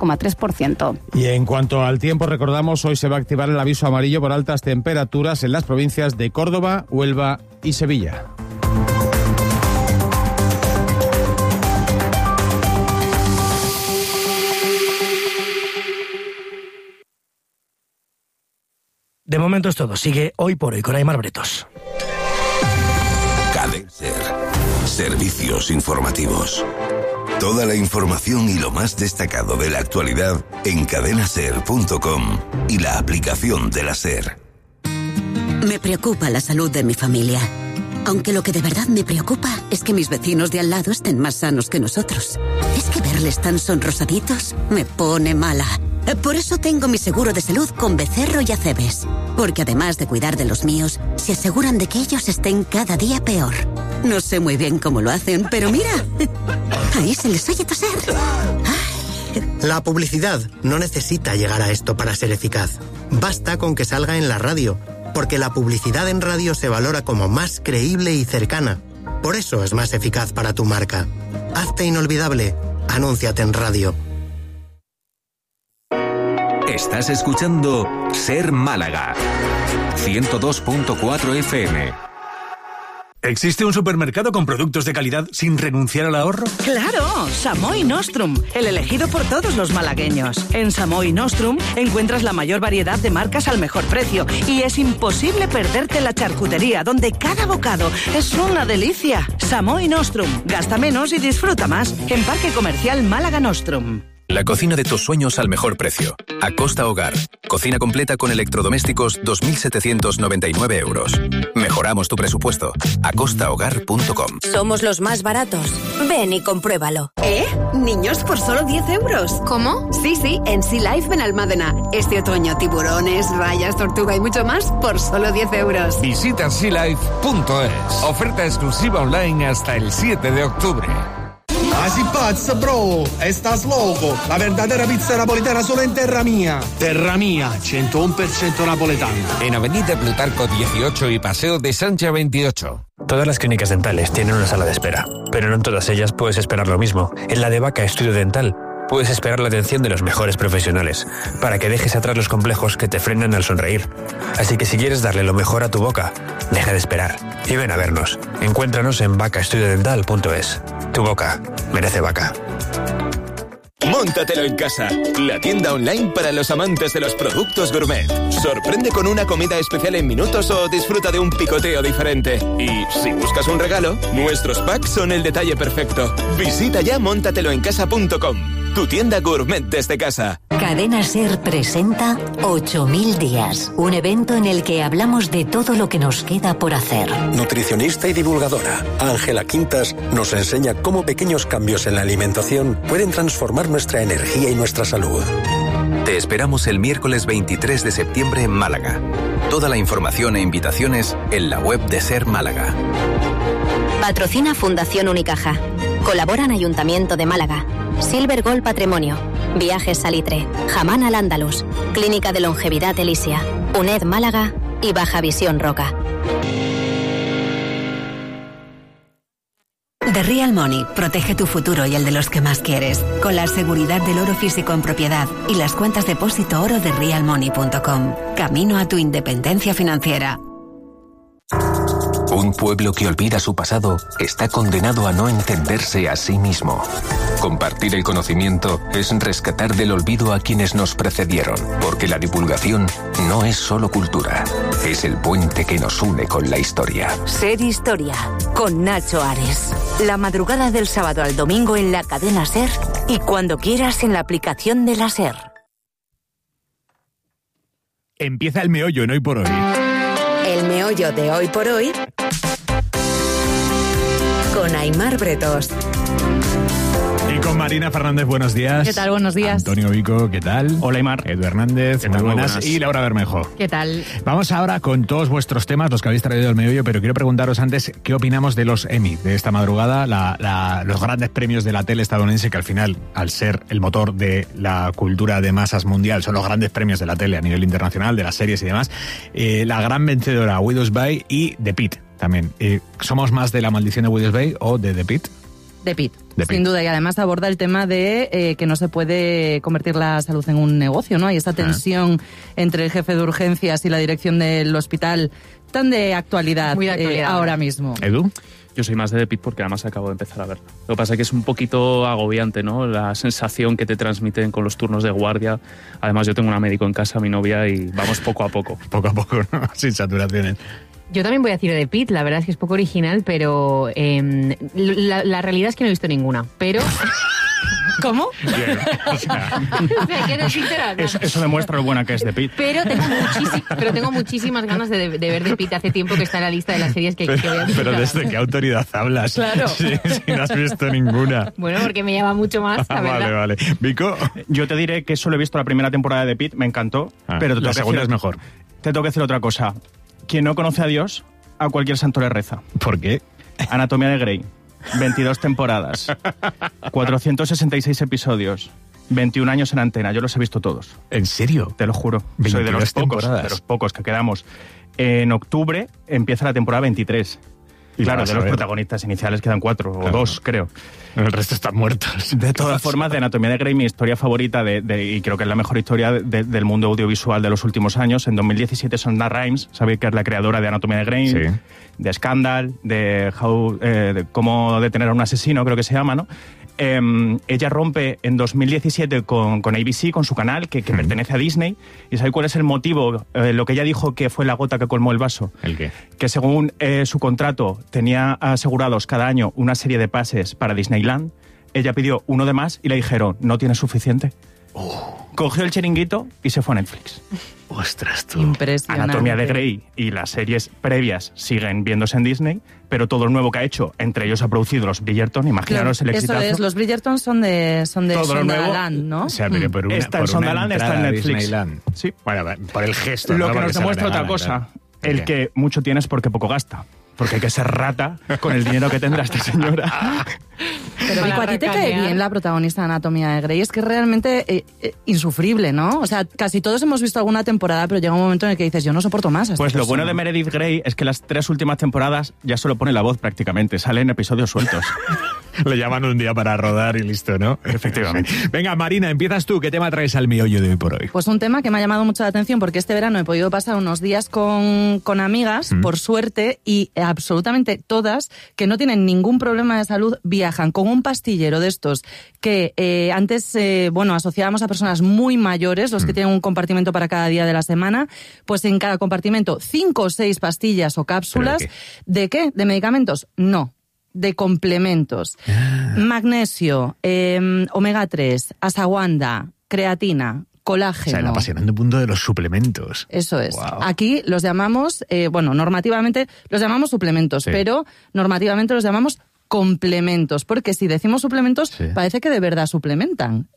4,3%. Y en cuanto al tiempo, recordamos, hoy se va a activar el aviso amarillo por altas temperaturas en las provincias de Córdoba, Huelva y Sevilla. De momento es todo. Sigue Hoy por Hoy con Aymar Bretos. Cadena SER. Servicios informativos. Toda la información y lo más destacado de la actualidad en cadenaser.com y la aplicación de la SER. Me preocupa la salud de mi familia. Aunque lo que de verdad me preocupa es que mis vecinos de al lado estén más sanos que nosotros. Es que verles tan sonrosaditos me pone mala. Por eso tengo mi seguro de salud con Becerro y Acebes. Porque además de cuidar de los míos, se aseguran de que ellos estén cada día peor. No sé muy bien cómo lo hacen, pero mira, ahí se les oye toser. La publicidad no necesita llegar a esto para ser eficaz. Basta con que salga en la radio, porque la publicidad en radio se valora como más creíble y cercana. Por eso es más eficaz para tu marca. Hazte inolvidable. Anúnciate en radio. Estás escuchando Ser Málaga. 102.4 FM. ¿Existe un supermercado con productos de calidad sin renunciar al ahorro? ¡Claro! Samoi Nostrum, el elegido por todos los malagueños. En Samoi Nostrum encuentras la mayor variedad de marcas al mejor precio y es imposible perderte la charcutería, donde cada bocado es una delicia. Samoi Nostrum, gasta menos y disfruta más. En Parque Comercial Málaga Nostrum. La cocina de tus sueños al mejor precio. Acosta Hogar. Cocina completa con electrodomésticos, 2.799 euros. Mejoramos tu presupuesto. acostahogar.com. Somos los más baratos. Ven y compruébalo. Niños por solo 10 euros. ¿Cómo? Sí, en Sea Life Benalmádena. Este otoño, tiburones, rayas, tortuga y mucho más por solo 10 euros. Visita sealife.es. Oferta exclusiva online hasta el 7 de octubre. Así pazza, bro, estás loco. La verdadera pizza napolitana solo en Terra Mía. Terra Mía, 101% napoletano. En Avenida Plutarco 18 y Paseo de Sancha 28. Todas las clínicas dentales tienen una sala de espera, pero no en todas ellas puedes esperar lo mismo. En la de Vaca Estudio Dental puedes esperar la atención de los mejores profesionales, para que dejes atrás los complejos que te frenan al sonreír. Así que si quieres darle lo mejor a tu boca, deja de esperar y ven a vernos. Encuéntranos en vacaestudiodental.es. Tu boca merece Vaca. Móntatelo en casa, la tienda online para los amantes de los productos gourmet. Sorprende con una comida especial en minutos o disfruta de un picoteo diferente. Y si buscas un regalo, nuestros packs son el detalle perfecto. Visita ya móntateloencasa.com, tu tienda gourmet desde casa. Cadena Ser presenta 8000 días, un evento en el que hablamos de todo lo que nos queda por hacer. Nutricionista y divulgadora Ángela Quintas nos enseña cómo pequeños cambios en la alimentación pueden transformar nuestra energía y nuestra salud. Te esperamos el miércoles 23 de septiembre en Málaga. Toda la información e invitaciones en la web de Ser Málaga. Patrocina Fundación Unicaja. Colaboran Ayuntamiento de Málaga, Silver Gold Patrimonio, Viajes Salitre, Jamán al Andalus, Clínica de Longevidad Elisia, UNED Málaga y Baja Visión Roca. The Real Money protege tu futuro y el de los que más quieres, con la seguridad del oro físico en propiedad y las cuentas depósito oro de realmoney.com. Camino a tu independencia financiera. Un pueblo que olvida su pasado está condenado a no entenderse a sí mismo. Compartir el conocimiento es rescatar del olvido a quienes nos precedieron, porque la divulgación no es solo cultura, es el puente que nos une con la historia. Ser Historia, con Nacho Ares. La madrugada del sábado al domingo en la cadena Ser y cuando quieras en la aplicación de la Ser. Empieza el meollo en Hoy por Hoy. El meollo de Hoy por Hoy con Aimar Bretos. Y con Marina Fernández, buenos días. ¿Qué tal? Buenos días. Antonio Vico, ¿qué tal? Hola, Aimar. Edu Hernández, muy buenas. Y Laura Bermejo. ¿Qué tal? Vamos ahora con todos vuestros temas, los que habéis traído al meollo, pero quiero preguntaros antes qué opinamos de los Emmy de esta madrugada, los grandes premios de la tele estadounidense, que al final, al ser el motor de la cultura de masas mundial, son los grandes premios de la tele a nivel internacional, de las series y demás. La gran vencedora, Widow's Bay, y The Pitt también. ¿Somos más de La maldición de Widow's Bay o de The Pitt? The Pitt, sin duda, y además aborda el tema de que no se puede convertir la salud en un negocio, ¿no? Hay esta tensión entre el jefe de urgencias y la dirección del hospital, tan de actualidad, muy de actualidad ahora mismo. ¿Edu? Yo soy más de The Pitt porque además acabo de empezar a verla. Lo que pasa es que es un poquito agobiante, ¿no? La sensación que te transmiten con los turnos de guardia. Además, yo tengo un médico en casa, mi novia, y vamos poco a poco. Poco a poco, ¿no? Sin saturaciones. Yo también voy a decir The Pitt, la verdad es que es poco original, pero la realidad es que no he visto ninguna, pero... ¿Cómo? Bien, o sea, eso demuestra lo buena que es The Pitt. Pero tengo muchísimas ganas de ver The Pitt. Hace tiempo que está en la lista de las series que voy a Pero ¿desde qué autoridad hablas? Claro. Si no has visto ninguna. Bueno, porque me llama mucho más, la verdad. Vale. Vico. Yo te diré que solo he visto la primera temporada de The Pitt, me encantó. Pero la segunda es mejor. Te tengo que decir otra cosa. Quien no conoce a Dios, a cualquier santo le reza. ¿Por qué? Anatomía de Grey, 22 temporadas, 466 episodios, 21 años en antena. Yo los he visto todos. ¿En serio? Te lo juro. Soy de los pocos que quedamos. En octubre empieza la temporada 23. Claro, de los protagonistas iniciales quedan 4 o 2, creo. El resto están muertos. De todas formas, de Anatomía de Grey, mi historia favorita, y creo que es la mejor historia del mundo audiovisual de los últimos años. En 2017, Shonda Rhimes, sabéis que es la creadora de Anatomía de Grey, de Scandal, de Cómo detener a un asesino, creo que se llama, ¿no? Ella rompe en 2017 con ABC, con su canal, que pertenece a Disney. ¿Y sabéis cuál es el motivo? Lo que ella dijo que fue la gota que colmó el vaso. ¿El qué? Que según su contrato tenía asegurados cada año una serie de pases para Disneyland. Ella pidió uno de más y le dijeron, no tienes suficiente. Cogió el chiringuito y se fue a Netflix. Ostras, tú. Impresionante. Anatomía de Grey y las series previas siguen viéndose en Disney, pero todo lo nuevo que ha hecho, entre ellos ha producido los Bridgerton, imaginaros el exitazo. Eso es, los Bridgerton son de Sondaland, ¿no? O sea, pero por una, está en Sondaland, está en Netflix. Disneyland. Sí. Bueno, por el gesto. Lo ¿no? que Porque nos demuestra otra cosa, el que mucho tienes porque poco gasta. Porque hay que ser rata con el dinero que tendrá esta señora. Pero Vico, ¿a ti te cae bien la protagonista de Anatomía de Grey? Es que es realmente insufrible, ¿no? O sea, casi todos hemos visto alguna temporada, pero llega un momento en el que dices, yo no soporto más. Pues lo bueno de Meredith Grey es que las 3 últimas temporadas ya solo pone la voz prácticamente, salen episodios sueltos. Le llaman un día para rodar y listo, ¿no? Efectivamente. Venga, Marina, empiezas tú. ¿Qué tema traes al meollo de hoy por hoy? Pues un tema que me ha llamado mucho la atención porque este verano he podido pasar unos días con amigas, por suerte, y absolutamente todas, que no tienen ningún problema de salud, viajan con un pastillero de estos que antes, asociábamos a personas muy mayores, los que tienen un compartimento para cada día de la semana, pues en cada compartimento 5 o 6 pastillas o cápsulas. ¿De qué? ¿De medicamentos? No. De complementos. Magnesio, omega 3, ashwagandha, creatina, colágeno. O sea, el apasionante punto de los suplementos. Eso es. Wow. Aquí los llamamos, normativamente los llamamos suplementos, pero normativamente los llamamos complementos, porque si decimos suplementos, parece que de verdad suplementan.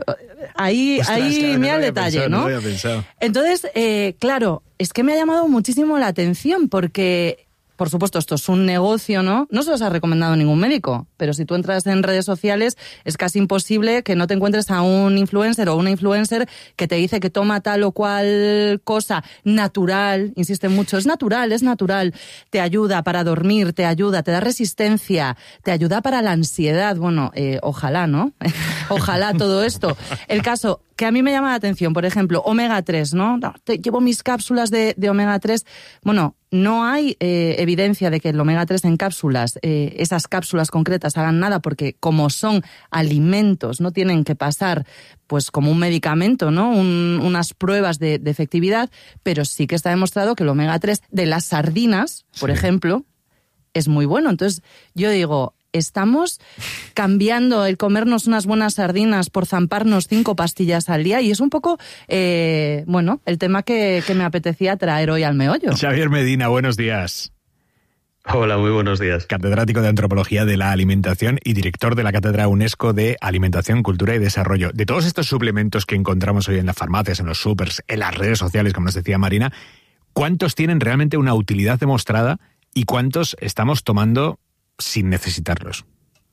Ahí mira el detalle, ¿no? No lo había pensado. Entonces, claro, es que me ha llamado muchísimo la atención, porque por supuesto, esto es un negocio, ¿no? No se los ha recomendado ningún médico, pero si tú entras en redes sociales es casi imposible que no te encuentres a un influencer o una influencer que te dice que toma tal o cual cosa natural, insiste mucho, es natural, te ayuda para dormir, te ayuda, te da resistencia, te ayuda para la ansiedad. Bueno, ojalá, ¿no? Ojalá todo esto. El caso que a mí me llama la atención, por ejemplo, omega 3, ¿no? Llevo mis cápsulas de omega 3. Bueno, no hay evidencia de que el omega 3 en cápsulas, esas cápsulas concretas hagan nada, porque como son alimentos, no tienen que pasar pues como un medicamento, ¿no? Unas pruebas de efectividad, pero sí que está demostrado que el omega 3 de las sardinas, por ejemplo, es muy bueno. Entonces, yo digo, estamos cambiando el comernos unas buenas sardinas por zamparnos 5 pastillas al día, y es un poco, el tema que me apetecía traer hoy al meollo. Xavier Medina, buenos días. Hola, muy buenos días. Catedrático de Antropología de la Alimentación y director de la Cátedra UNESCO de Alimentación, Cultura y Desarrollo. De todos estos suplementos que encontramos hoy en las farmacias, en los supers, en las redes sociales, como nos decía Marina, ¿cuántos tienen realmente una utilidad demostrada y cuántos estamos tomando sin necesitarlos?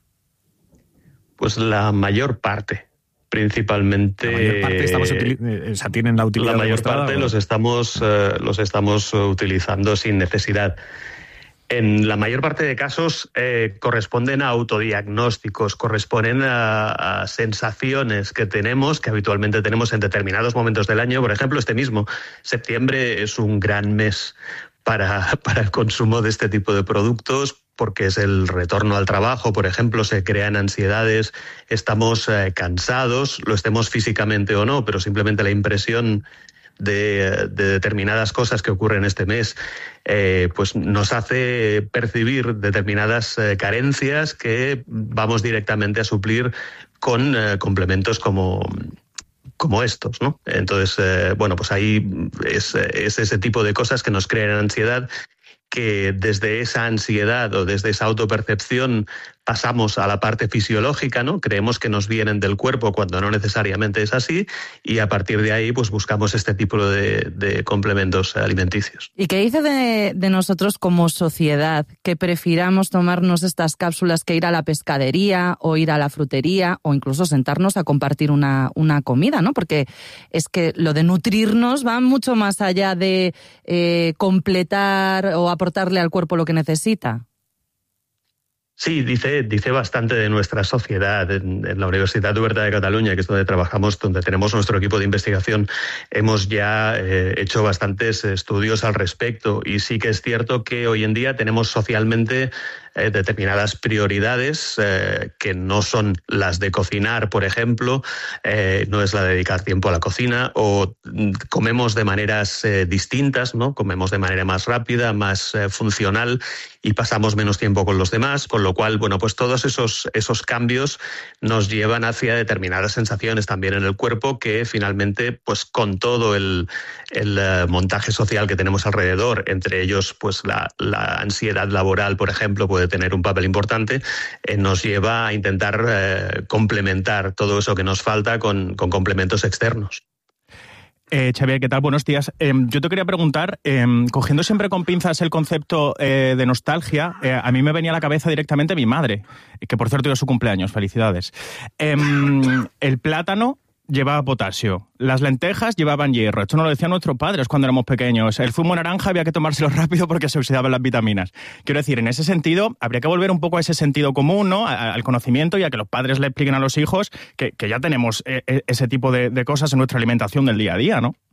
Pues la mayor parte, principalmente. La mayor parte tienen la utilidad. La mayor demostrada, parte los estamos utilizando sin necesidad. En la mayor parte de casos corresponden a autodiagnósticos, corresponden a sensaciones que tenemos, que habitualmente tenemos en determinados momentos del año. Por ejemplo, este mismo septiembre es un gran mes para el consumo de este tipo de productos, porque es el retorno al trabajo, por ejemplo, se crean ansiedades, estamos cansados, lo estemos físicamente o no, pero simplemente la impresión de determinadas cosas que ocurren este mes pues nos hace percibir determinadas carencias que vamos directamente a suplir con complementos como estos, ¿no? Entonces, pues ahí es ese tipo de cosas que nos crean ansiedad, que desde esa ansiedad o desde esa autopercepción pasamos a la parte fisiológica, ¿no? Creemos que nos vienen del cuerpo cuando no necesariamente es así, y a partir de ahí pues buscamos este tipo de complementos alimenticios. ¿Y qué dice de nosotros como sociedad que prefiramos tomarnos estas cápsulas que ir a la pescadería o ir a la frutería o incluso sentarnos a compartir una comida, ¿no? Porque es que lo de nutrirnos va mucho más allá de completar o aportarle al cuerpo lo que necesita. Sí, dice bastante de nuestra sociedad. En la Universitat Oberta de Cataluña, que es donde trabajamos, donde tenemos nuestro equipo de investigación, hemos ya hecho bastantes estudios al respecto. Y sí que es cierto que hoy en día tenemos socialmente determinadas prioridades que no son las de cocinar, por ejemplo, no es la de dedicar tiempo a la cocina, o comemos de maneras distintas, ¿no? Comemos de manera más rápida, más funcional, y pasamos menos tiempo con los demás, con lo cual, bueno, pues todos esos cambios nos llevan hacia determinadas sensaciones también en el cuerpo que finalmente, pues con todo el montaje social que tenemos alrededor, entre ellos pues la ansiedad laboral, por ejemplo, puede tener un papel importante, nos lleva a intentar complementar todo eso que nos falta con complementos externos. Xavier, ¿qué tal? Buenos días. Yo te quería preguntar, cogiendo siempre con pinzas el concepto de nostalgia, a mí me venía a la cabeza directamente mi madre, que por cierto era su cumpleaños, felicidades. El plátano llevaba potasio, las lentejas llevaban hierro. Esto nos lo decían nuestros padres cuando éramos pequeños. El zumo naranja había que tomárselo rápido porque se oxidaban las vitaminas. Quiero decir, en ese sentido, habría que volver un poco a ese sentido común, ¿no? Al conocimiento, y a que los padres le expliquen a los hijos que ya tenemos ese tipo de cosas en nuestra alimentación del día a día, ¿no?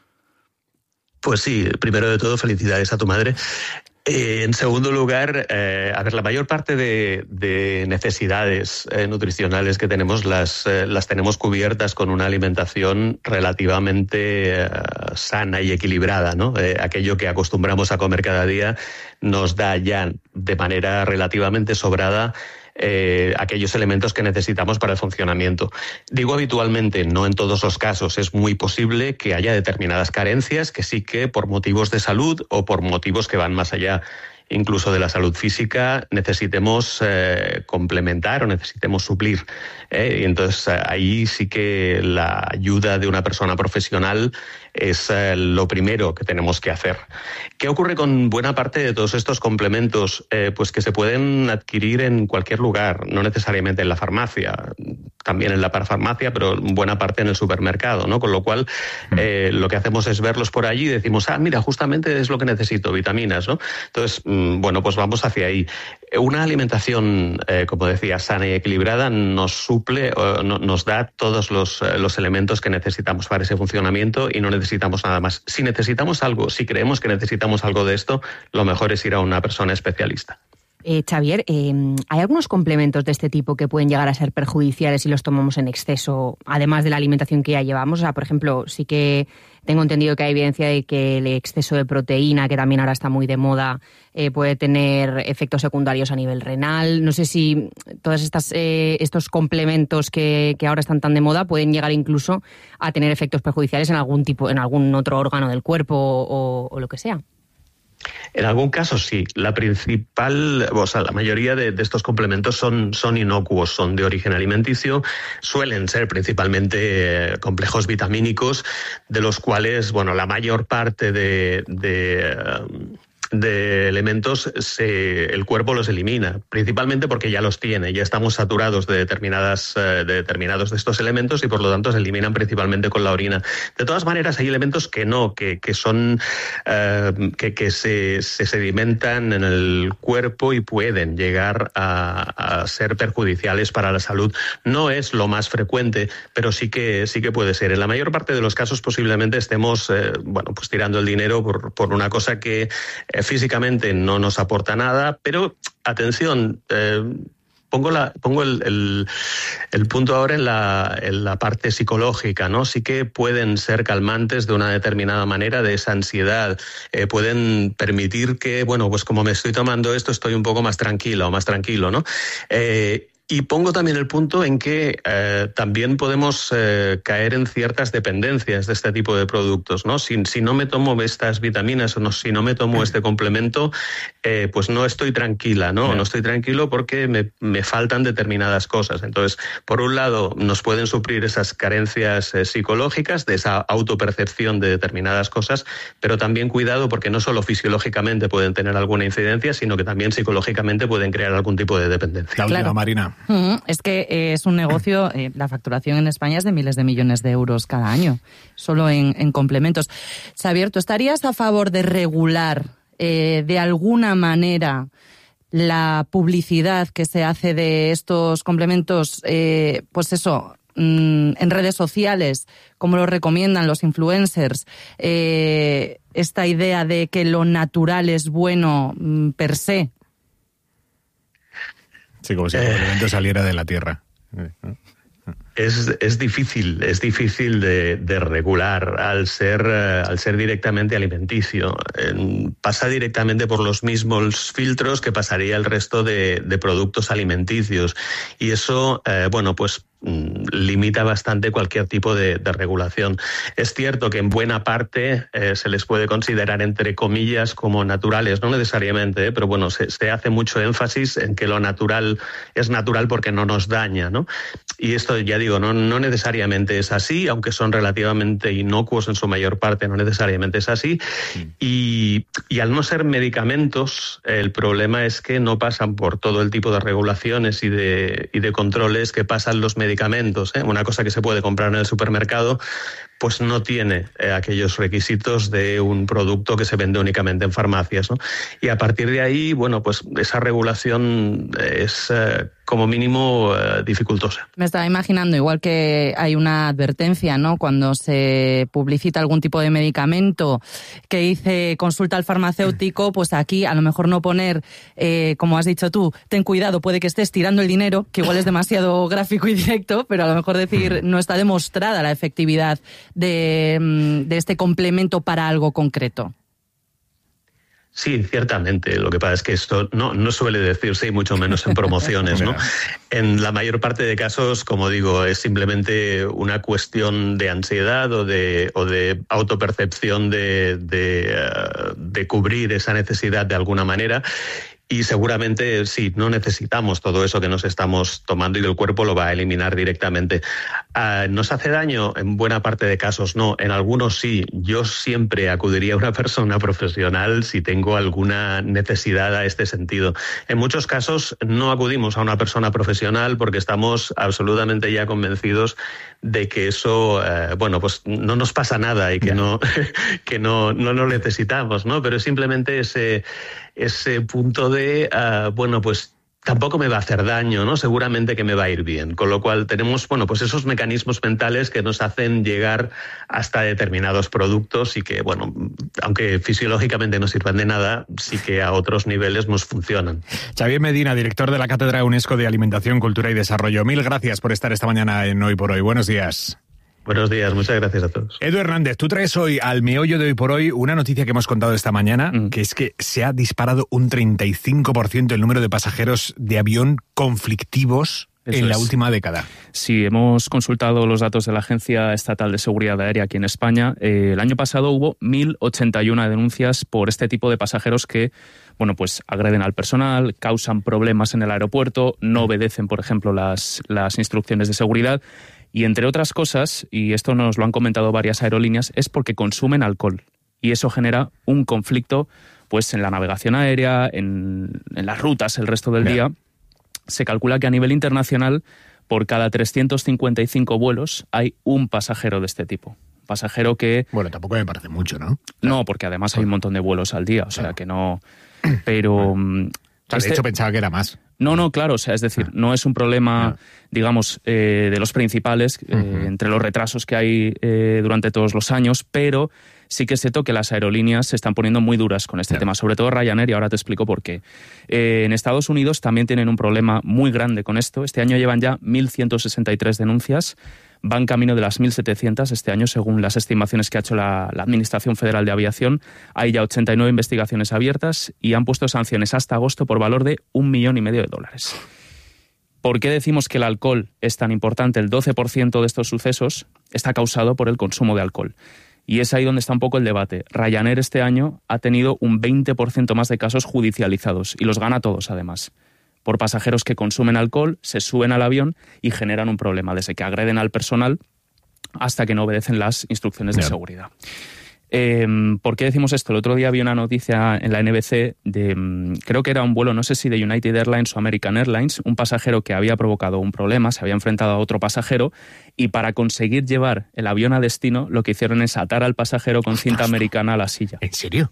Pues sí, primero de todo, felicidades a tu madre. En segundo lugar, la mayor parte de necesidades nutricionales que tenemos las tenemos cubiertas con una alimentación relativamente sana y equilibrada, ¿no? Aquello que acostumbramos a comer cada día nos da ya de manera relativamente sobrada aquellos elementos que necesitamos para el funcionamiento. Digo habitualmente, no en todos los casos. Es muy posible que haya determinadas carencias que sí que por motivos de salud o por motivos que van más allá incluso de la salud física necesitemos complementar o necesitemos suplir. Y entonces ahí sí que la ayuda de una persona profesional es lo primero que tenemos que hacer. ¿Qué ocurre con buena parte de todos estos complementos? Pues que se pueden adquirir en cualquier lugar, no necesariamente en la farmacia, también en la parafarmacia, pero buena parte en el supermercado, ¿no? Con lo cual lo que hacemos es verlos por allí y decimos, mira, justamente es lo que necesito, vitaminas, ¿no? Entonces, bueno, pues vamos hacia ahí. Una alimentación, como decía, sana y equilibrada nos suple, nos da todos los elementos que necesitamos para ese funcionamiento y no necesitamos nada más. Si necesitamos algo, si creemos que necesitamos algo de esto, lo mejor es ir a una persona especialista. Xavier, ¿hay algunos complementos de este tipo que pueden llegar a ser perjudiciales si los tomamos en exceso, además de la alimentación que ya llevamos? O sea, por ejemplo, sí que tengo entendido que hay evidencia de que el exceso de proteína, que también ahora está muy de moda, puede tener efectos secundarios a nivel renal. No sé si todos estos complementos que ahora están tan de moda pueden llegar incluso a tener efectos perjudiciales en algún otro órgano del cuerpo o lo que sea. En algún caso sí. La mayoría de estos complementos son inocuos, son de origen alimenticio, suelen ser principalmente complejos vitamínicos, de los cuales, bueno, la mayor parte de elementos el cuerpo los elimina, principalmente porque ya los tiene, ya estamos saturados de determinados de estos elementos y por lo tanto se eliminan principalmente con la orina. De todas maneras hay elementos que son que se sedimentan en el cuerpo y pueden llegar a ser perjudiciales para la salud. No es lo más frecuente, pero sí que puede ser. En la mayor parte de los casos posiblemente estemos pues tirando el dinero por una cosa que físicamente no nos aporta nada, pero atención, pongo el punto ahora en la parte psicológica, ¿no? Sí que pueden ser calmantes de una determinada manera de esa ansiedad, pueden permitir que, bueno, pues como me estoy tomando esto, estoy un poco más tranquila o más tranquilo, ¿no? Y pongo también el punto en que también podemos caer en ciertas dependencias de este tipo de productos, ¿no? Si no me tomo estas vitaminas o si no me tomo este complemento, pues no estoy tranquila, ¿no? No estoy tranquilo porque me faltan determinadas cosas. Entonces, por un lado, nos pueden suplir esas carencias psicológicas, de esa autopercepción de determinadas cosas, pero también cuidado porque no solo fisiológicamente pueden tener alguna incidencia, sino que también psicológicamente pueden crear algún tipo de dependencia. La última, Marina. Es que es un negocio, la facturación en España es de miles de millones de euros cada año, solo en complementos. Xavier, ¿tú estarías a favor de regular de alguna manera la publicidad que se hace de estos complementos, pues eso, en redes sociales, como lo recomiendan los influencers, esta idea de que lo natural es bueno per se. Sí, como si el complemento saliera de la tierra. Es difícil de regular al ser directamente alimenticio. Pasa directamente por los mismos filtros que pasaría el resto de productos alimenticios. Y eso, pues limita bastante cualquier tipo de regulación. Es cierto que en buena parte se les puede considerar, entre comillas, como naturales, no necesariamente, pero bueno, se hace mucho énfasis en que lo natural es natural porque no nos daña, ¿no? Y esto, ya digo, no necesariamente es así, aunque son relativamente inocuos en su mayor parte, no necesariamente es así. Y al no ser medicamentos, el problema es que no pasan por todo el tipo de regulaciones y de controles que pasan los medicamentos. Una cosa que se puede comprar en el supermercado pues no tiene aquellos requisitos de un producto que se vende únicamente en farmacias, ¿no? Y a partir de ahí, pues esa regulación es como mínimo dificultosa. Me estaba imaginando, igual que hay una advertencia, ¿no?, cuando se publicita algún tipo de medicamento que dice consulta al farmacéutico, pues aquí a lo mejor no poner, como has dicho tú, ten cuidado, puede que estés tirando el dinero, que igual es demasiado gráfico y directo, pero a lo mejor decir no está demostrada la efectividad de este complemento para algo concreto. Sí, ciertamente. Lo que pasa es que esto no suele decirse, y mucho menos en promociones, ¿no? En la mayor parte de casos, como digo, es simplemente una cuestión de ansiedad o de autopercepción de cubrir esa necesidad de alguna manera. Y seguramente sí, no necesitamos todo eso que nos estamos tomando y el cuerpo lo va a eliminar directamente. ¿Nos hace daño? En buena parte de casos no, en algunos sí. Yo siempre acudiría a una persona profesional si tengo alguna necesidad a este sentido. En muchos casos no acudimos a una persona profesional porque estamos absolutamente ya convencidos de que eso, pues no nos pasa nada y que no lo necesitamos, ¿no? Pero es simplemente ese punto de, pues tampoco me va a hacer daño, ¿no? Seguramente que me va a ir bien. Con lo cual tenemos, pues esos mecanismos mentales que nos hacen llegar hasta determinados productos y que, aunque fisiológicamente no sirvan de nada, sí que a otros niveles nos funcionan. Xavier Medina, director de la Cátedra UNESCO de Alimentación, Cultura y Desarrollo. Mil gracias por estar esta mañana en Hoy por Hoy. Buenos días. Buenos días, muchas gracias a todos. Edu Hernández, tú traes hoy al meollo de Hoy por Hoy una noticia que hemos contado esta mañana, que es que se ha disparado un 35% el número de pasajeros de avión conflictivos en la última década. Sí, hemos consultado los datos de la Agencia Estatal de Seguridad Aérea aquí en España. El año pasado hubo 1.081 denuncias por este tipo de pasajeros que, pues agreden al personal, causan problemas en el aeropuerto, no obedecen, por ejemplo, las instrucciones de seguridad. Y entre otras cosas, y esto nos lo han comentado varias aerolíneas, es porque consumen alcohol. Y eso genera un conflicto pues en la navegación aérea, en las rutas el resto del día. Se calcula que a nivel internacional, por cada 355 vuelos, hay un pasajero de este tipo. Pasajero que... tampoco me parece mucho, ¿no? No, porque además hay un montón de vuelos al día, o sea que no... Pero... de hecho pensaba que era más. No, claro, es decir, no es un problema, digamos, de los principales, entre los retrasos que hay durante todos los años, pero sí que es cierto que las aerolíneas se están poniendo muy duras con este tema, sobre todo Ryanair, y ahora te explico por qué. En Estados Unidos también tienen un problema muy grande con esto. Este año llevan ya 1.163 denuncias, van camino de las 1.700 este año, según las estimaciones que ha hecho la Administración Federal de Aviación. Hay ya 89 investigaciones abiertas y han puesto sanciones hasta agosto por valor de $1,5 millones. ¿Por qué decimos que el alcohol es tan importante? El 12% de estos sucesos está causado por el consumo de alcohol. Y es ahí donde está un poco el debate. Ryanair este año ha tenido un 20% más de casos judicializados, y los gana todos además, por pasajeros que consumen alcohol, se suben al avión y generan un problema, desde que agreden al personal hasta que no obedecen las instrucciones de seguridad. ¿Por qué decimos esto? El otro día vi una noticia en la NBC de, creo que era un vuelo, no sé si de United Airlines o American Airlines, un pasajero que había provocado un problema, se había enfrentado a otro pasajero, y para conseguir llevar el avión a destino, lo que hicieron es atar al pasajero con cinta americana a la silla. ¿En serio?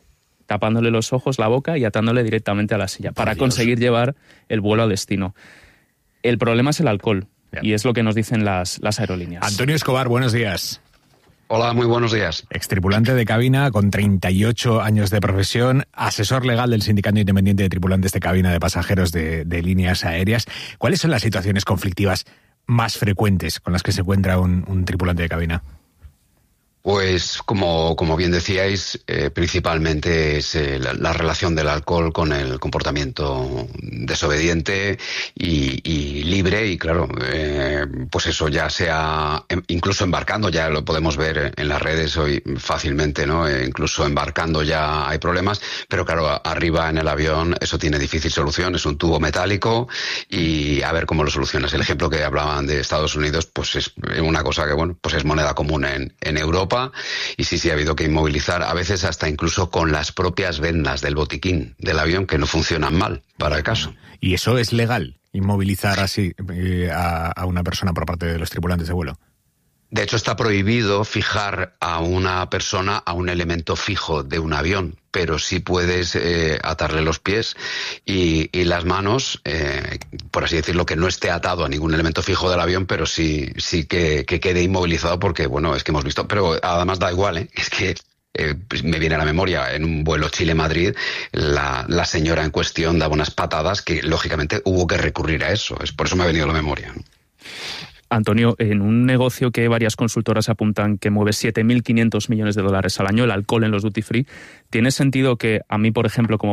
tapándole los ojos, la boca y atándole directamente a la silla para conseguir llevar el vuelo a destino. El problema es el alcohol y es lo que nos dicen las aerolíneas. Antonio Escobar, buenos días. Hola, muy buenos días. Extripulante de cabina con 38 años de profesión, asesor legal del Sindicato Independiente de Tripulantes de Cabina de Pasajeros de Líneas Aéreas. ¿Cuáles son las situaciones conflictivas más frecuentes con las que se encuentra un tripulante de cabina? Pues, como bien decíais, principalmente es la relación del alcohol con el comportamiento desobediente y libre, y claro, pues eso ya sea, incluso embarcando, ya lo podemos ver en las redes hoy fácilmente, ¿no? Incluso embarcando ya hay problemas, pero claro, arriba en el avión eso tiene difícil solución, es un tubo metálico y a ver cómo lo solucionas. El ejemplo que hablaban de Estados Unidos, pues es una cosa que, bueno, pues es moneda común en Europa. Y sí, ha habido que inmovilizar, a veces hasta incluso con las propias vendas del botiquín del avión que no funcionan mal para el caso. ¿Y eso es legal, inmovilizar así a una persona por parte de los tripulantes de vuelo? De hecho, está prohibido fijar a una persona a un elemento fijo de un avión, pero sí puedes atarle los pies y las manos, por así decirlo, que no esté atado a ningún elemento fijo del avión, pero sí que quede inmovilizado, porque, bueno, es que hemos visto, pero además da igual, es que me viene a la memoria, en un vuelo Chile-Madrid, la señora en cuestión daba unas patadas que, lógicamente, hubo que recurrir a eso. Por eso me ha venido a la memoria. Antonio, en un negocio que varias consultoras apuntan que mueve 7.500 millones de dólares al año, el alcohol en los duty free, ¿tiene sentido que a mí, por ejemplo, como